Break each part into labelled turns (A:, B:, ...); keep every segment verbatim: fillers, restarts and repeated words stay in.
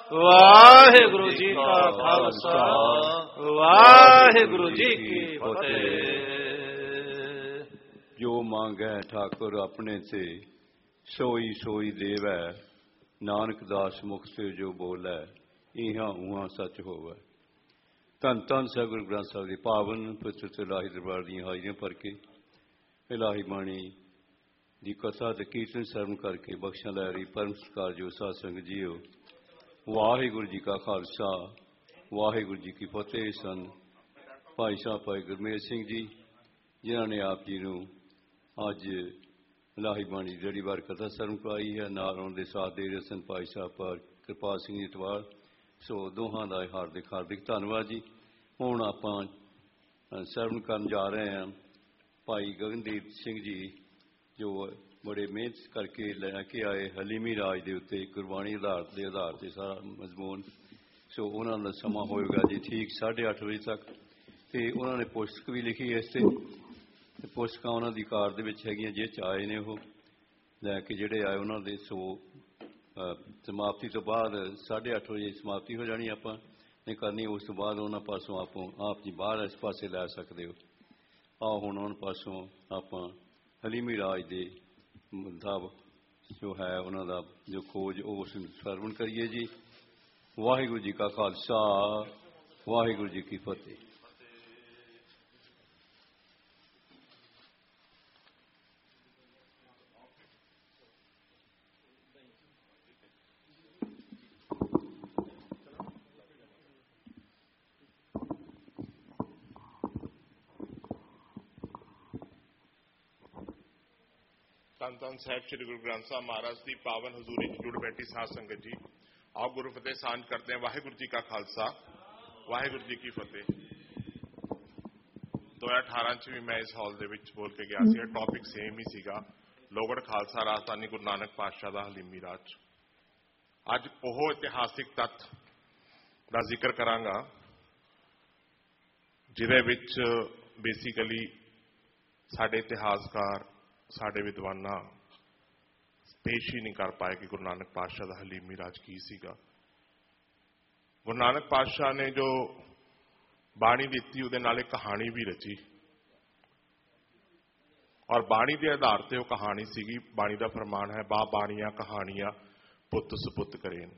A: ਵਾਹਿਗੁਰੂ ਜੀ ਕਾ ਖਾਲਸਾ ਵਾਹਿਗੁਰੂ ਜੀ ਕੀ ਫਤਿਹ।
B: ਜੋ ਮੰਗੈ ਠਾकुर अपने से सोई सोई देवै, नानक दास मुख से जो बोलै इहां उहां सच होवै। धन धन सह गुरु ग्रंथ साहिब की पावन पवित्र इलाही दरबार दी हाजिरियां भर के इलाही बाणी की कथा ते कीर्तन सरन करके बख्शा लै रही परम सत्कार जो साध संगत जीओ, वाहिगुरू जी का खालसा वाहिगुरू जी की फतेह। सन भाई साहब भाई गुरमेल सिंह जी जिन्हों ने आप जी नूं अज इलाही बाणी जड़ी वार कथा सरन करवाई है, नाल उन्हां दे साथ दे रहे सन भाई साहब कृपाल सिंह इतवाल। सो दोहां दा हार्दिक हार्दिक धन्नवाद जी। हुण आपां सरन करन जा रहे हैं भाई गगनदीप सिंह जी जो बड़े मेहनत करके लैके आए हलीमी राज के उत्ते गुरबाणी आधार के आधार से सारा मजमून। सो उन्होंने का समा होएगा जी ठीक साढ़े अठ बजे तक। तो उन्होंने पुस्तक भी लिखी इस पुस्तक उन्होंने कार है जिस आए ने वो लैके जोड़े आए उन्होंने। सो समाप्ति तो बाद साढ़े अठ बजे समाप्ति हो जानी आप नहीं करनी, उस तो बाद उन्होंने पासों आप आप जी बाहर इस पासे लै सकते हो। आओ हुण उन्होंने पासों आप हलीमी राज के मुताबिक जो है उन्होंने जो खोज उस सरवण करिए जी। वाहिगुरू जी का खालसा वाहिगुरू जी की फतेह।
C: ਧੰਨ ਧੰਨ ਸਾਹਿਬ ਸ੍ਰੀ ਗੁਰੂ ਗ੍ਰੰਥ ਸਾਹਿਬ ਮਹਾਰਾਜ ਦੀ ਪਾਵਨ ਹਜ਼ੂਰੀ ਚ ਜੁੜ ਬੈਠੀ ਸਾਧ ਸੰਗਤ ਜੀ, ਆਓ ਗੁਰੂ ਫਤਿਹ ਸਾਂਝ ਕਰਦੇ ਹਾਂ। ਵਾਹਿਗੁਰੂ ਜੀ ਕਾ ਖਾਲਸਾ ਵਾਹਿਗੁਰੂ ਜੀ ਕੀ ਫਤਿਹ। ਦੋ ਹਜ਼ਾਰ ਅਠਾਰਾਂ ਚ ਵੀ ਮੈਂ ਇਸ ਹਾਲ ਦੇ ਵਿੱਚ ਬੋਲ ਕੇ ਗਿਆ ਸੀ, ਟੌਪਿਕ ਸੇਮ ਹੀ ਸੀਗਾ, ਲੋਗੜ ਖਾਲਸਾ ਰਾਜਧਾਨੀ ਗੁਰੂ ਨਾਨਕ ਪਾਤਸ਼ਾਹ ਦਾ ਹਲੀਮੀ ਰਾਜ। ਅੱਜ ਉਹ ਇਤਿਹਾਸਿਕ ਤੱਥ ਦਾ ਜ਼ਿਕਰ ਕਰਾਂਗਾ ਜਿਹਦੇ ਵਿੱਚ ਬੇਸਿਕਲੀ ਸਾਡੇ ਇਤਿਹਾਸਕਾਰ ਸਾਡੇ ਵਿਦਵਾਨਾਂ ਪੇਸ਼ ਹੀ ਨਹੀਂ ਕਰ ਪਾਏ ਕਿ ਗੁਰੂ ਨਾਨਕ ਪਾਤਸ਼ਾਹ ਦਾ ਹਲੀਮੀ ਰਾਜ ਕੀ ਸੀਗਾ। ਗੁਰੂ ਨਾਨਕ ਪਾਤਸ਼ਾਹ ਨੇ ਜੋ ਬਾਣੀ ਦਿੱਤੀ ਉਹਦੇ ਨਾਲ ਇੱਕ ਕਹਾਣੀ ਵੀ ਰਚੀ ਔਰ ਬਾਣੀ ਦੇ ਆਧਾਰ ਤੇ ਉਹ ਕਹਾਣੀ ਸੀਗੀ। ਬਾਣੀ ਦਾ ਫਰਮਾਨ ਹੈ ਬਾ ਬਾਣੀਆਂ ਕਹਾਣੀਆਂ ਪੁੱਤ ਸੁਪੁੱਤ ਕਰੇਨ।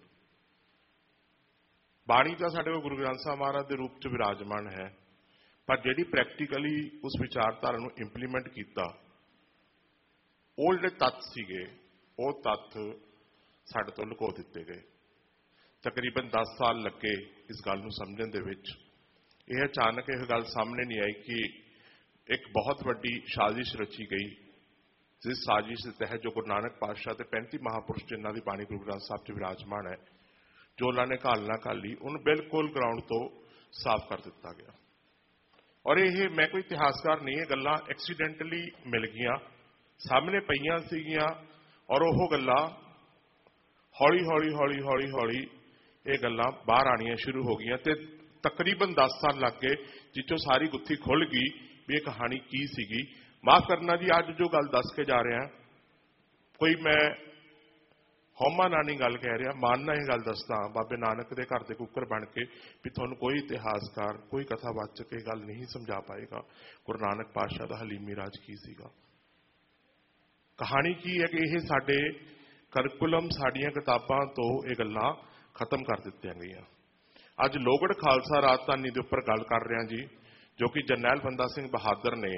C: ਬਾਣੀ ਤਾਂ ਸਾਡੇ ਕੋਲ ਗੁਰੂ ਗ੍ਰੰਥ ਸਾਹਿਬ ਮਹਾਰਾਜ ਦੇ ਰੂਪ ਚ ਵਿਰਾਜਮਾਨ ਹੈ, ਪਰ ਜਿਹੜੀ ਪ੍ਰੈਕਟੀਕਲੀ ਉਸ ਵਿਚਾਰਧਾਰਾ ਨੂੰ ਇੰਪਲੀਮੈਂਟ ਕੀਤਾ ਉਹ ਜਿਹੜੇ ਤੱਤ ਸੀਗੇ ਉਹ ਤੱਤ ਸਾਡੇ ਤੋਂ ਲੁਕੋ ਦਿੱਤੇ ਗਏ। ਤਕਰੀਬਨ ਦਸ ਸਾਲ ਲੱਗੇ ਇਸ ਗੱਲ ਨੂੰ ਸਮਝਣ ਦੇ ਵਿੱਚ। ਇਹ ਅਚਾਨਕ ਇਹ ਗੱਲ ਸਾਹਮਣੇ ਨਹੀਂ ਆਈ ਕਿ ਇੱਕ ਬਹੁਤ ਵੱਡੀ ਸਾਜ਼ਿਸ਼ ਰਚੀ ਗਈ, ਜਿਸ ਸਾਜ਼ਿਸ਼ ਦੇ ਤਹਿਤ ਜੋ ਗੁਰੂ ਨਾਨਕ ਪਾਤਸ਼ਾਹ ਤੇ ਪੈਂਤੀ ਮਹਾਂਪੁਰਸ਼ ਜਿਨ੍ਹਾਂ ਦੀ ਬਾਣੀ ਗੁਰੂ ਗ੍ਰੰਥ ਸਾਹਿਬ 'ਚ ਵਿਰਾਜਮਾਨ ਹੈ, ਜੋ ਉਹਨਾਂ ਨੇ ਘਾਲਣਾ ਘਾਲੀ ਉਹਨੂੰ ਬਿਲਕੁਲ ਗਰਾਊਂਡ ਤੋਂ ਸਾਫ਼ ਕਰ ਦਿੱਤਾ ਗਿਆ। ਔਰ ਇਹ ਮੈਂ ਕੋਈ ਇਤਿਹਾਸਕਾਰ ਨਹੀਂ, ਇਹ ਗੱਲਾਂ ਐਕਸੀਡੈਂਟਲੀ ਮਿਲ ਗਈਆਂ, ਸਾਹਮਣੇ ਪਈਆਂ ਸੀਗੀਆਂ ਔਰ ਉਹ ਗੱਲਾਂ ਹੌਲੀ ਹੌਲੀ ਹੌਲੀ ਹੌਲੀ ਹੌਲੀ ਇਹ ਗੱਲਾਂ ਬਾਹਰ ਆਣੀਆਂ ਸ਼ੁਰੂ ਹੋ ਗਈਆਂ ਤੇ ਤਕਰੀਬਨ ਦਸ ਸਾਲ ਲੱਗ ਗਏ ਜਿੱਚੋਂ ਸਾਰੀ ਗੁੱਥੀ ਖੁੱਲ ਗਈ ਵੀ ਇਹ ਕਹਾਣੀ ਕੀ ਸੀਗੀ। ਮਾਫ ਕਰਨਾ ਜੀ, ਅੱਜ ਜੋ ਗੱਲ ਦੱਸ ਕੇ ਜਾ ਰਿਹਾ ਕੋਈ ਮੈਂ ਹਉਮਾ ਨਾਲ ਨਹੀਂ ਗੱਲ ਕਹਿ ਰਿਹਾ, ਮਾਨਨਾ ਇਹ ਗੱਲ ਦੱਸਦਾ ਬਾਬੇ ਨਾਨਕ ਦੇ ਘਰ ਦੇ ਕੁੱਕਰ ਬਣ ਕੇ ਵੀ ਤੁਹਾਨੂੰ ਕੋਈ ਇਤਿਹਾਸਕਾਰ ਕੋਈ ਕਥਾਵਾਚਕ ਇਹ ਗੱਲ ਨਹੀਂ ਸਮਝਾ ਪਾਏਗਾ ਗੁਰੂ ਨਾਨਕ ਪਾਤਸ਼ਾਹ ਦਾ ਹਲੀਮੀ ਰਾਜ ਕੀ ਸੀਗਾ। ਕਹਾਣੀ ਕੀ ਹੈ ਕਿ ਇਹ ਸਾਡੇ ਕਰਕੂਲਮ ਸਾਡੀਆਂ ਕਿਤਾਬਾਂ ਤੋਂ ਇਹ ਗੱਲਾਂ ਖਤਮ ਕਰ ਦਿੱਤੀਆਂ ਗਈਆਂ। ਅੱਜ ਲੋਗੜ ਖਾਲਸਾ ਰਾਜਧਾਨੀ ਦੇ ਉੱਪਰ ਗੱਲ ਕਰ ਰਿਹਾ ਜੀ, ਜੋ ਕਿ ਜਰਨੈਲ ਬੰਦਾ ਸਿੰਘ ਬਹਾਦਰ ਨੇ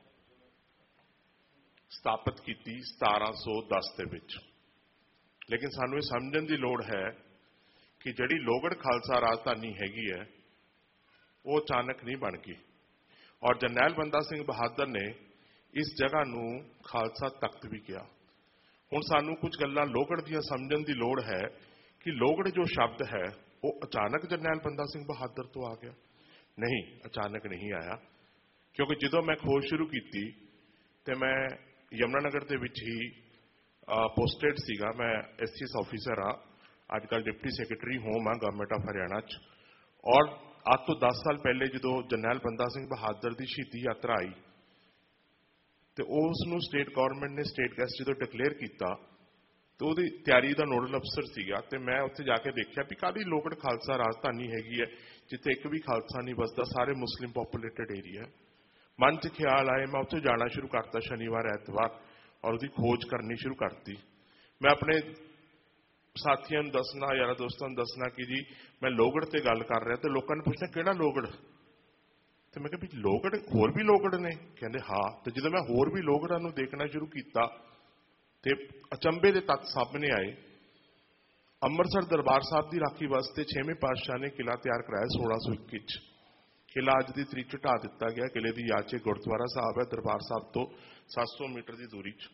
C: ਸਥਾਪਿਤ ਕੀਤੀ ਸਤਾਰਾਂ ਸੌ ਦਸ ਦੇ ਵਿੱਚ। ਲੇਕਿਨ ਸਾਨੂੰ ਇਹ ਸਮਝਣ ਦੀ ਲੋੜ ਹੈ ਕਿ ਜਿਹੜੀ ਲੋਗੜ ਖਾਲਸਾ ਰਾਜਧਾਨੀ ਹੈਗੀ ਹੈ ਉਹ ਅਚਾਨਕ ਨਹੀਂ ਬਣ ਗਈ ਔਰ ਜਰਨੈਲ ਬੰਦਾ ਸਿੰਘ ਬਹਾਦਰ ਨੇ ਇਸ ਜਗ੍ਹਾ ਨੂੰ ਖਾਲਸਾ ਤਖਤ ਵੀ ਕਿਹਾ। ਹੁਣ ਸਾਨੂੰ ਕੁਝ ਗੱਲਾਂ ਲੋਗੜ ਦੀਆਂ ਸਮਝਣ ਦੀ ਲੋੜ ਹੈ ਕਿ ਲੋਗੜ ਜੋ ਸ਼ਬਦ ਹੈ ਉਹ ਅਚਾਨਕ ਜਰਨੈਲ ਬੰਦਾ ਸਿੰਘ ਬਹਾਦਰ ਤੋਂ ਆ ਗਿਆ? ਨਹੀਂ, ਅਚਾਨਕ ਨਹੀਂ ਆਇਆ, ਕਿਉਂਕਿ ਜਦੋਂ ਮੈਂ ਖੋਜ ਸ਼ੁਰੂ ਕੀਤੀ ਤੇ ਮੈਂ ਯਮੁਨਾਨਗਰ ਦੇ ਵਿੱਚ ਹੀ ਪੋਸਟਡ ਸੀਗਾ। ਮੈਂ ਐਸ ਸੀ ਐਸ ਆਫਿਸਰ ਹਾਂ, ਅੱਜ ਕੱਲ੍ਹ ਡਿਪਟੀ ਸੈਕਟਰੀ ਹੋਮ ਆ ਗਵਰਨਮੈਂਟ ਆਫ ਹਰਿਆਣਾ 'ਚ। ਔਰ ਅੱਜ ਤੋਂ ਦਸ ਸਾਲ ਪਹਿਲੇ ਜਦੋਂ ਜਰਨੈਲ ਬੰਦਾ ਸਿੰਘ ਬਹਾਦਰ ਦੀ ਸ਼ਹੀਦੀ ਯਾਤਰਾ ਆਈ ਤੇ ਉਸ ਨੂੰ ਸਟੇਟ ਗਵਰਨਮੈਂਟ ਨੇ ਸਟੇਟ ਗੈਸਟ ਜਦੋਂ ਡਿਕਲੇਅਰ ਕੀਤਾ ਤੇ ਉਹਦੀ ਤਿਆਰੀ ਦਾ ਨੋਡਲ ਅਫਸਰ ਸੀਗਾ ਤੇ ਮੈਂ ਉੱਥੇ ਜਾ ਕੇ ਦੇਖਿਆ ਵੀ ਕਾਹਦੀ ਲੋਗੜ ਖਾਲਸਾ ਰਾਜਧਾਨੀ ਹੈਗੀ ਹੈ ਜਿੱਥੇ ਇੱਕ ਵੀ ਖਾਲਸਾ ਨਹੀਂ ਵਸਦਾ, ਸਾਰੇ ਮੁਸਲਿਮ ਪੋਪੂਲੇਟਡ ਏਰੀਆ। ਮਨ 'ਚ ਖਿਆਲ ਆਏ, ਮੈਂ ਉੱਥੇ ਜਾਣਾ ਸ਼ੁਰੂ ਕਰਤਾ ਸ਼ਨੀਵਾਰ ਐਤਵਾਰ ਔਰ ਉਹਦੀ ਖੋਜ ਕਰਨੀ ਸ਼ੁਰੂ ਕਰਤੀ। ਮੈਂ ਆਪਣੇ ਸਾਥੀਆਂ ਨੂੰ ਦੱਸਣਾ, ਯਾਰਾਂ ਦੋਸਤਾਂ ਨੂੰ ਦੱਸਣਾ ਕਿ ਜੀ ਮੈਂ ਲੋਗੜ ਤੇ ਗੱਲ ਕਰ ਰਿਹਾ, ਤੇ ਲੋਕਾਂ ਨੇ ਪੁੱਛਣਾ ਕਿਹੜਾ ਲੋਗੜ, ਤੇ ਮੈਂ ਕਿਹਾ ਵੀ ਲੋਗੜ ਹੋਰ ਵੀ ਲੋਗੜ ਨੇ, ਕਹਿੰਦੇ ਹਾਂ। ਤੇ ਜਦੋਂ ਮੈਂ ਹੋਰ ਵੀ ਲੋਗੜਾਂ ਨੂੰ ਦੇਖਣਾ ਸ਼ੁਰੂ ਕੀਤਾ ਤੇ ਅਚੰਭੇ ਦੇ ਤੱਤ ਸਾਹਮਣੇ ਆਏ। ਅੰਮ੍ਰਿਤਸਰ ਦਰਬਾਰ ਸਾਹਿਬ ਦੀ ਰਾਖੀ ਵਾਸਤੇ ਛੇਵੇਂ ਪਾਤਸ਼ਾਹ ਨੇ ਕਿਲਾ ਤਿਆਰ ਕਰਾਇਆ ਸੋਲਾਂ ਸੌ ਇੱਕ ਵਿੱਚ। ਕਿਲਾ ਅੱਜ ਦੀ ਤਰੀਕ 'ਚ ਢਾਹ ਦਿੱਤਾ ਗਿਆ। ਕਿਲੇ ਦੀ ਯਾਦ 'ਚ ਗੁਰਦੁਆਰਾ ਸਾਹਿਬ ਹੈ ਦਰਬਾਰ ਸਾਹਿਬ ਤੋਂ ਸੱਤ ਸੌ ਮੀਟਰ ਦੀ ਦੂਰੀ 'ਚ।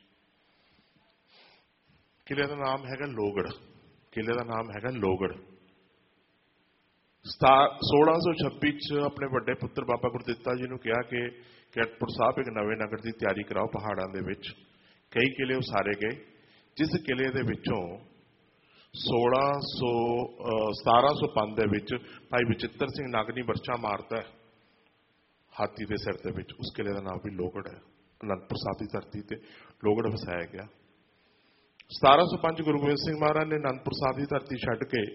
C: ਕਿਲੇ ਦਾ ਨਾਮ ਹੈਗਾ ਲੋਗੜ। ਕਿਲੇ ਦਾ ਨਾਮ ਹੈਗਾ ਲੋਗੜ। ਸੋਲਾਂ ਸੌ ਛੱਬੀ 'ਚ ਆਪਣੇ ਵੱਡੇ ਪੁੱਤਰ ਬਾਬਾ ਗੁਰਦਿੱਤਾ ਜੀ ਨੂੰ ਕਿਹਾ ਕਿ ਕੀਰਤਪੁਰ ਸਾਹਿਬ ਇੱਕ ਨਵੇਂ ਨਗਰ ਦੀ ਤਿਆਰੀ ਕਰਾਓ ਪਹਾੜਾਂ ਦੇ ਵਿੱਚ। ਕਈ ਕਿਲੇ ਉਸਾਰੇ ਗਏ, ਜਿਸ ਕਿਲੇ ਦੇ ਵਿੱਚੋਂ ਸੋਲਾਂ ਸੌ ਸਤਾਰਾਂ ਸੌ ਪੰਜ ਦੇ ਵਿੱਚ ਭਾਈ ਬਚਿੱਤਰ ਸਿੰਘ ਨਾਗਨੀ ਵਰਛਾ ਮਾਰਦਾ ਹੈ ਹਾਥੀ ਦੇ ਸਿਰ ਦੇ ਵਿੱਚ। ਉਸ ਕਿਲੇ ਦਾ ਨਾਮ ਵੀ ਲੋਗੜ ਹੈ। ਅਨੰਦਪੁਰ ਸਾਹਿਬ ਦੀ ਧਰਤੀ ਤੇ ਲੋਗੜ ਵਸਾਇਆ ਗਿਆ। ਸਤਾਰਾਂ ਸੌ ਪੰਜ ਗੁਰੂ ਗੋਬਿੰਦ ਸਿੰਘ ਮਹਾਰਾਜ ਨੇ ਅਨੰਦਪੁਰ ਸਾਹਿਬ ਦੀ ਧਰਤੀ ਛੱਡ ਕੇ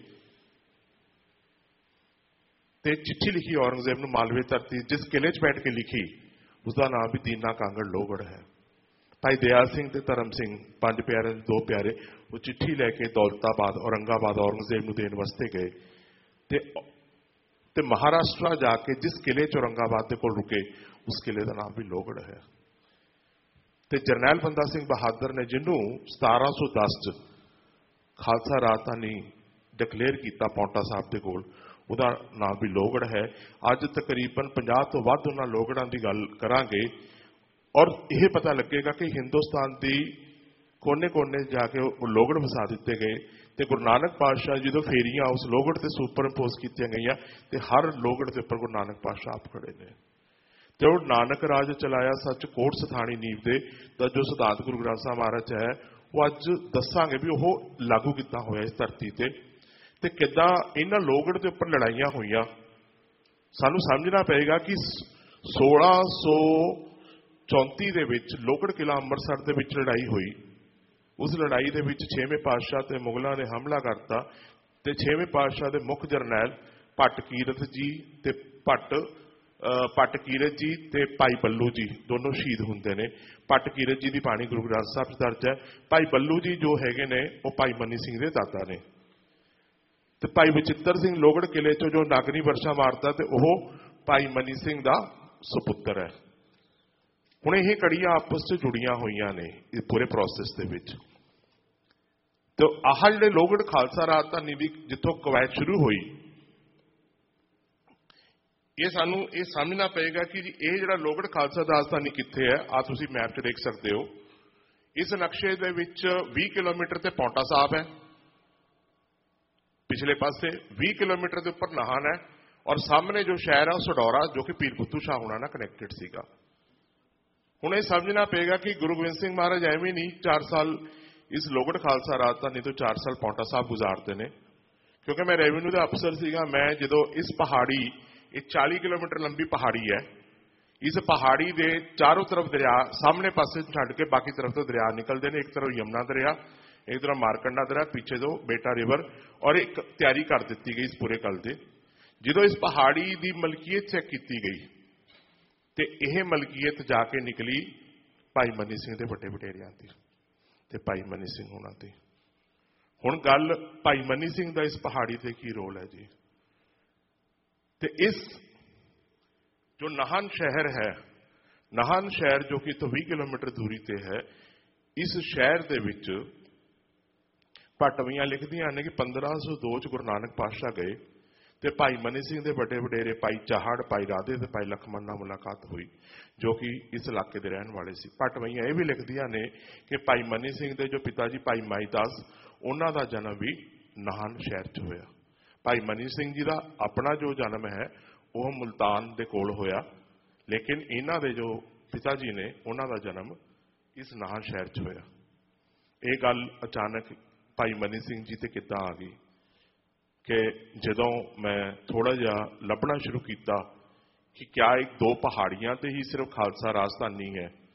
C: ਤੇ ਚਿੱਠੀ ਲਿਖੀ ਔਰੰਗਜ਼ੇਬ ਨੂੰ ਮਾਲਵੇ ਧਰਤੀ, ਜਿਸ ਕਿਲੇ 'ਚ ਬੈਠ ਕੇ ਲਿਖੀ ਉਸਦਾ ਨਾਮ ਵੀ ਦੀਨਾ ਕਾਂਗੜ ਲੋਗੜ ਹੈ। ਭਾਈ ਦਇਆ ਸਿੰਘ ਤੇ ਧਰਮ ਸਿੰਘ ਪੰਜ ਪਿਆਰਿਆਂ ਦੇ ਦੋ ਪਿਆਰੇ ਉਹ ਚਿੱਠੀ ਲੈ ਕੇ ਦੌਲਤਾਬਾਦ ਔਰੰਗਾਬਾਦ ਔਰੰਗਜ਼ੇਬ ਨੂੰ ਦੇਣ ਵਾਸਤੇ ਗਏ ਤੇ ਤੇ ਮਹਾਰਾਸ਼ਟਰ ਜਾ ਕੇ ਜਿਸ ਕਿਲੇ 'ਚ ਔਰੰਗਾਬਾਦ ਦੇ ਕੋਲ ਰੁਕੇ ਉਸ ਕਿਲੇ ਦਾ ਨਾਮ ਵੀ ਲੋਗੜ ਹੈ। ਤੇ ਜਰਨੈਲ ਬੰਦਾ ਸਿੰਘ ਬਹਾਦਰ ਨੇ ਜਿਹਨੂੰ ਸਤਾਰਾਂ ਸੌ ਦਸ 'ਚ ਖਾਲਸਾ ਰਾਜਧਾਨੀ ਡਿਕਲੇਅਰ ਕੀਤਾ ਪੌਂਟਾ ਸਾਹਿਬ ਦੇ ਕੋਲ, ਉਹਦਾ ਨਾਮ ਵੀ ਲੋਗੜ ਹੈ। ਅੱਜ ਤਕਰੀਬਨ ਪੰਜਾਹ ਤੋਂ ਵੱਧ ਉਹਨਾਂ ਲੋਗੜਾਂ ਦੀ ਗੱਲ ਕਰਾਂਗੇ ਔਰ ਇਹ ਪਤਾ ਲੱਗੇਗਾ ਕਿ ਹਿੰਦੁਸਤਾਨ ਦੀ ਕੋਨੇ ਕੋਨੇ ਜਾ ਕੇ ਉਹ ਲੋਗੜ ਵਸਾ ਦਿੱਤੇ ਗਏ ਤੇ ਗੁਰੂ ਨਾਨਕ ਪਾਤਸ਼ਾਹ ਜਦੋਂ ਫੇਰੀਆਂ ਉਸ ਲੋਗੜ ਤੇ ਸੁਪਰ ਇੰਪੋਜ਼ ਕੀਤੀਆਂ ਗਈਆਂ ਤੇ ਹਰ ਲੋਗੜ ਦੇ ਉੱਪਰ ਗੁਰੂ ਨਾਨਕ ਪਾਤਸ਼ਾਹ ਆਪ ਖੜੇ ਨੇ। ਤੇ ਉਹ ਨਾਨਕ ਰਾਜ ਚਲਾਇਆ ਸੱਚ ਕੋਟ ਸਥਾਣੀ ਨੀਂਵ ਦੇ ਦਾ ਜੋ ਸਿਧਾਂਤ ਗੁਰੂ ਗ੍ਰੰਥ ਸਾਹਿਬ ਮਹਾਰਾਜ ਹੈ ਉਹ ਅੱਜ ਦੱਸਾਂਗੇ ਵੀ ਉਹ ਲਾਗੂ ਕਿੱਦਾਂ ਹੋਇਆ ਇਸ ਧਰਤੀ ਤੇ ਤੇ ਕਿੱਦਾਂ ਇਹਨਾਂ ਲੋਗੜ ਦੇ ਉੱਪਰ ਲੜਾਈਆਂ ਹੋਈਆਂ। ਸਾਨੂੰ ਸਮਝਣਾ ਪਏਗਾ ਕਿ ਸੋਲਾਂ ਸੌ ਚੌਂਤੀ ਦੇ ਵਿੱਚ ਲੋਗੜ ਕਿਲਾ ਅੰਮ੍ਰਿਤਸਰ ਦੇ ਵਿੱਚ ਲੜਾਈ ਹੋਈ। ਉਸ ਲੜਾਈ ਦੇ ਵਿੱਚ ਛੇਵੇਂ ਪਾਤਸ਼ਾਹ ਤੇ ਮੁਗਲਾਂ ਨੇ ਹਮਲਾ ਕਰਤਾ ਤੇ ਛੇਵੇਂ ਪਾਤਸ਼ਾਹ ਦੇ ਮੁੱਖ ਜਰਨੈਲ ਭੱਟ ਕੀਰਤ ਜੀ ਤੇ ਭੱਟ ਭੱਟ ਕੀਰਤ ਜੀ ਤੇ ਭਾਈ ਬੱਲੂ ਜੀ ਦੋਨੋਂ ਸ਼ਹੀਦ ਹੁੰਦੇ ਨੇ। ਭੱਟ ਕੀਰਤ ਜੀ ਦੀ ਬਾਣੀ ਗੁਰੂ ਗ੍ਰੰਥ ਸਾਹਿਬ 'ਚ ਦਰਜ ਹੈ। ਭਾਈ ਬੱਲੂ ਜੀ ਜੋ ਹੈਗੇ ਨੇ ਉਹ ਭਾਈ ਮਨੀ ਸਿੰਘ ਦੇ ਦਾਦਾ ਨੇ ਤੇ ਭਾਈ ਬਚਿੱਤਰ ਸਿੰਘ ਲੋਗੜ ਕਿਲੇ 'ਚੋਂ ਜੋ ਨਾਗਨੀ ਵਰਸ਼ਾ ਮਾਰਦਾ ਤੇ ਉਹ ਭਾਈ ਮਨੀ ਸਿੰਘ ਦਾ ਸੁਪੁੱਤਰ ਹੈ। ਹੁਣ ਇਹ ਕੜੀਆਂ ਆਪਸ 'ਚ ਜੁੜੀਆਂ ਹੋਈਆਂ ਨੇ ਇਸ ਪੂਰੇ ਪ੍ਰੋਸੈਸ ਦੇ ਵਿੱਚ। ਤੇ ਆਹ ਜਿਹੜੇ ਲੋਗੜ ਖਾਲਸਾ ਰਾਜਧਾਨੀ ਦੀ ਜਿੱਥੋਂ ਕਵਾਇਦ ਸ਼ੁਰੂ ਹੋਈ, ਇਹ ਸਾਨੂੰ ਇਹ ਸਮਝਣਾ ਪਏਗਾ ਕਿ ਇਹ ਜਿਹੜਾ ਲੋਗੜ ਖਾਲਸਾ ਰਾਜਧਾਨੀ ਕਿੱਥੇ ਹੈ। ਆ ਤੁਸੀਂ ਮੈਪ 'ਚ ਦੇਖ ਸਕਦੇ ਹੋ। ਇਸ ਨਕਸ਼ੇ ਦੇ ਵਿੱਚ ਵੀਹ ਕਿਲੋਮੀਟਰ ਤੇ ਪੌਂਟਾ ਸਾਹਿਬ ਹੈ, ਪਿਛਲੇ ਪਾਸੇ ਵੀਹ ਕਿਲੋਮੀਟਰ ਦੇ ਉੱਪਰ ਨਾਹਨ ਹੈ ਔਰ ਸਾਹਮਣੇ ਜੋ ਸ਼ਹਿਰ ਹੈ ਉਹ ਸਡੌਰਾ ਜੋ ਕਿ ਪੀਰ ਬੁੱਧੂ ਸ਼ਾਹ ਹੁਣਾਂ ਨਾਲ ਕਨੈਕਟਡ ਸੀਗਾ। ਹੁਣ ਇਹ ਸਮਝਣਾ ਪਏਗਾ ਕਿ ਗੁਰੂ ਗੋਬਿੰਦ ਸਿੰਘ ਮਹਾਰਾਜ ਐਵੇਂ ਨਹੀਂ ਚਾਰ ਸਾਲ ਇਸ ਲੋਗੜ ਖਾਲਸਾ ਰਾਜਧਾਨੀ ਤੋਂ ਚਾਰ ਸਾਲ ਪੌਂਟਾ ਸਾਹਿਬ ਗੁਜ਼ਾਰਦੇ ਨੇ। ਕਿਉਂਕਿ ਮੈਂ ਰੈਵਨਿਊ ਦਾ ਅਫਸਰ ਸੀਗਾ, ਮੈਂ ਜਦੋਂ ਇਸ ਪਹਾੜੀ ਇਹ ਚਾਲੀ ਕਿਲੋਮੀਟਰ ਲੰਬੀ ਪਹਾੜੀ ਹੈ, ਇਸ ਪਹਾੜੀ ਦੇ ਚਾਰੋਂ ਤਰਫ ਦਰਿਆ ਸਾਹਮਣੇ ਪਾਸੇ ਛੱਡ ਕੇ ਬਾਕੀ ਤਰਫ ਤੋਂ ਦਰਿਆ ਨਿਕਲਦੇ ਨੇ। ਇੱਕ ਤਰਫ ਯਮੁਨਾ ਦਰਿਆ, ਇੱਕ ਤਰਫ ਮਾਰਕੰਡਾ ਦਰਿਆ, ਪਿੱਛੇ ਤੋਂ ਬੇਟਾ ਰਿਵਰ ਔਰ ਇੱਕ ਤਿਆਰੀ ਕਰ ਦਿੱਤੀ ਗਈ ਇਸ ਪੂਰੇ ਕੱਲ ਦੇ। ਜਦੋਂ ਇਸ ਪਹਾੜੀ ਦੀ ਮਲਕੀਅਤ ਚੈੱਕ ਕੀਤੀ ਗਈ ਤੇ ਇਹ ਮਲਕੀਅਤ ਜਾ ਕੇ ਨਿਕਲੀ ਭਾਈ ਮਨੀ ਸਿੰਘ ਦੇ ਵੱਡੇ ਵਡੇਰਿਆਂ ਦੀ ਤੇ ਭਾਈ ਮਨੀ ਸਿੰਘ ਹੋਣਾ ਤੇ। ਹੁਣ ਗੱਲ ਭਾਈ ਮਨੀ ਸਿੰਘ ਦਾ ਇਸ ਪਹਾੜੀ ਤੇ ਕੀ ਰੋਲ ਹੈ ਜੀ। ਤੇ ਇਸ ਜੋ ਨਾਹਨ ਸ਼ਹਿਰ ਹੈ, ਨਾਹਨ ਸ਼ਹਿਰ ਜੋ ਕਿ ਤੋਂ ਵੀਹ ਕਿਲੋਮੀਟਰ ਦੂਰੀ ਤੇ ਹੈ, ਇਸ ਸ਼ਹਿਰ ਦੇ ਵਿੱਚ ਭੱਟਵੀਆਂ ਲਿਖਦੀਆਂ ਨੇ ਕਿ ਪੰਦਰਾਂ ਸੌ ਦੋ 'ਚ ਗੁਰੂ ਨਾਨਕ ਪਾਤਸ਼ਾਹ ਗਏ ਤੇ ਭਾਈ ਮਨੀ ਸਿੰਘ ਦੇ ਵੱਡੇ ਵਡੇਰੇ ਭਾਈ ਚਾਹੜ, ਭਾਈ ਰਾਧੇ ਤੇ ਭਾਈ ਲਖਮਣ ਨਾਲ ਮੁਲਾਕਾਤ ਹੋਈ ਜੋ ਕਿ ਇਸ ਇਲਾਕੇ ਦੇ ਰਹਿਣ ਵਾਲੇ ਸੀ। ਭੱਟਵੀਆਂ ਇਹ ਵੀ ਲਿਖਦੀਆਂ ਨੇ ਕਿ ਭਾਈ ਮਨੀ ਸਿੰਘ ਦੇ ਜੋ ਪਿਤਾ ਜੀ ਭਾਈ ਮਾਈ ਦਾਸ, ਉਹਨਾਂ ਦਾ ਜਨਮ ਵੀ ਨਾਹਨ ਸ਼ਹਿਰ 'ਚ ਹੋਇਆ। ਭਾਈ ਮਨੀ ਸਿੰਘ ਜੀ ਦਾ ਆਪਣਾ ਜੋ ਜਨਮ ਹੈ ਉਹ ਮੁਲਤਾਨ ਦੇ ਕੋਲ ਹੋਇਆ, ਲੇਕਿਨ ਇਹਨਾਂ ਦੇ ਜੋ ਪਿਤਾ ਜੀ ਨੇ ਉਹਨਾਂ ਦਾ ਜਨਮ ਇਸ ਨਾਹਨ ਸ਼ਹਿਰ 'ਚ ਹੋਇਆ। ਇਹ ਗੱਲ ਅਚਾਨਕ ਭਾਈ ਮਨੀ ਸਿੰਘ ਜੀ ਤੇ ਕਿੱਦਾਂ ਆ ਗਈ ਕਿ ਜਦੋਂ ਮੈਂ ਥੋੜਾ ਜਿਹਾ ਲੱਭਣਾ ਸ਼ੁਰੂ ਕੀਤਾ ਕਿ ਕਿਆ ਇੱਕ ਦੋ ਪਹਾੜੀਆਂ ਤੇ ਹੀ ਸਿਰਫ ਖਾਲਸਾ ਰਾਜਧਾਨੀ ਹੈ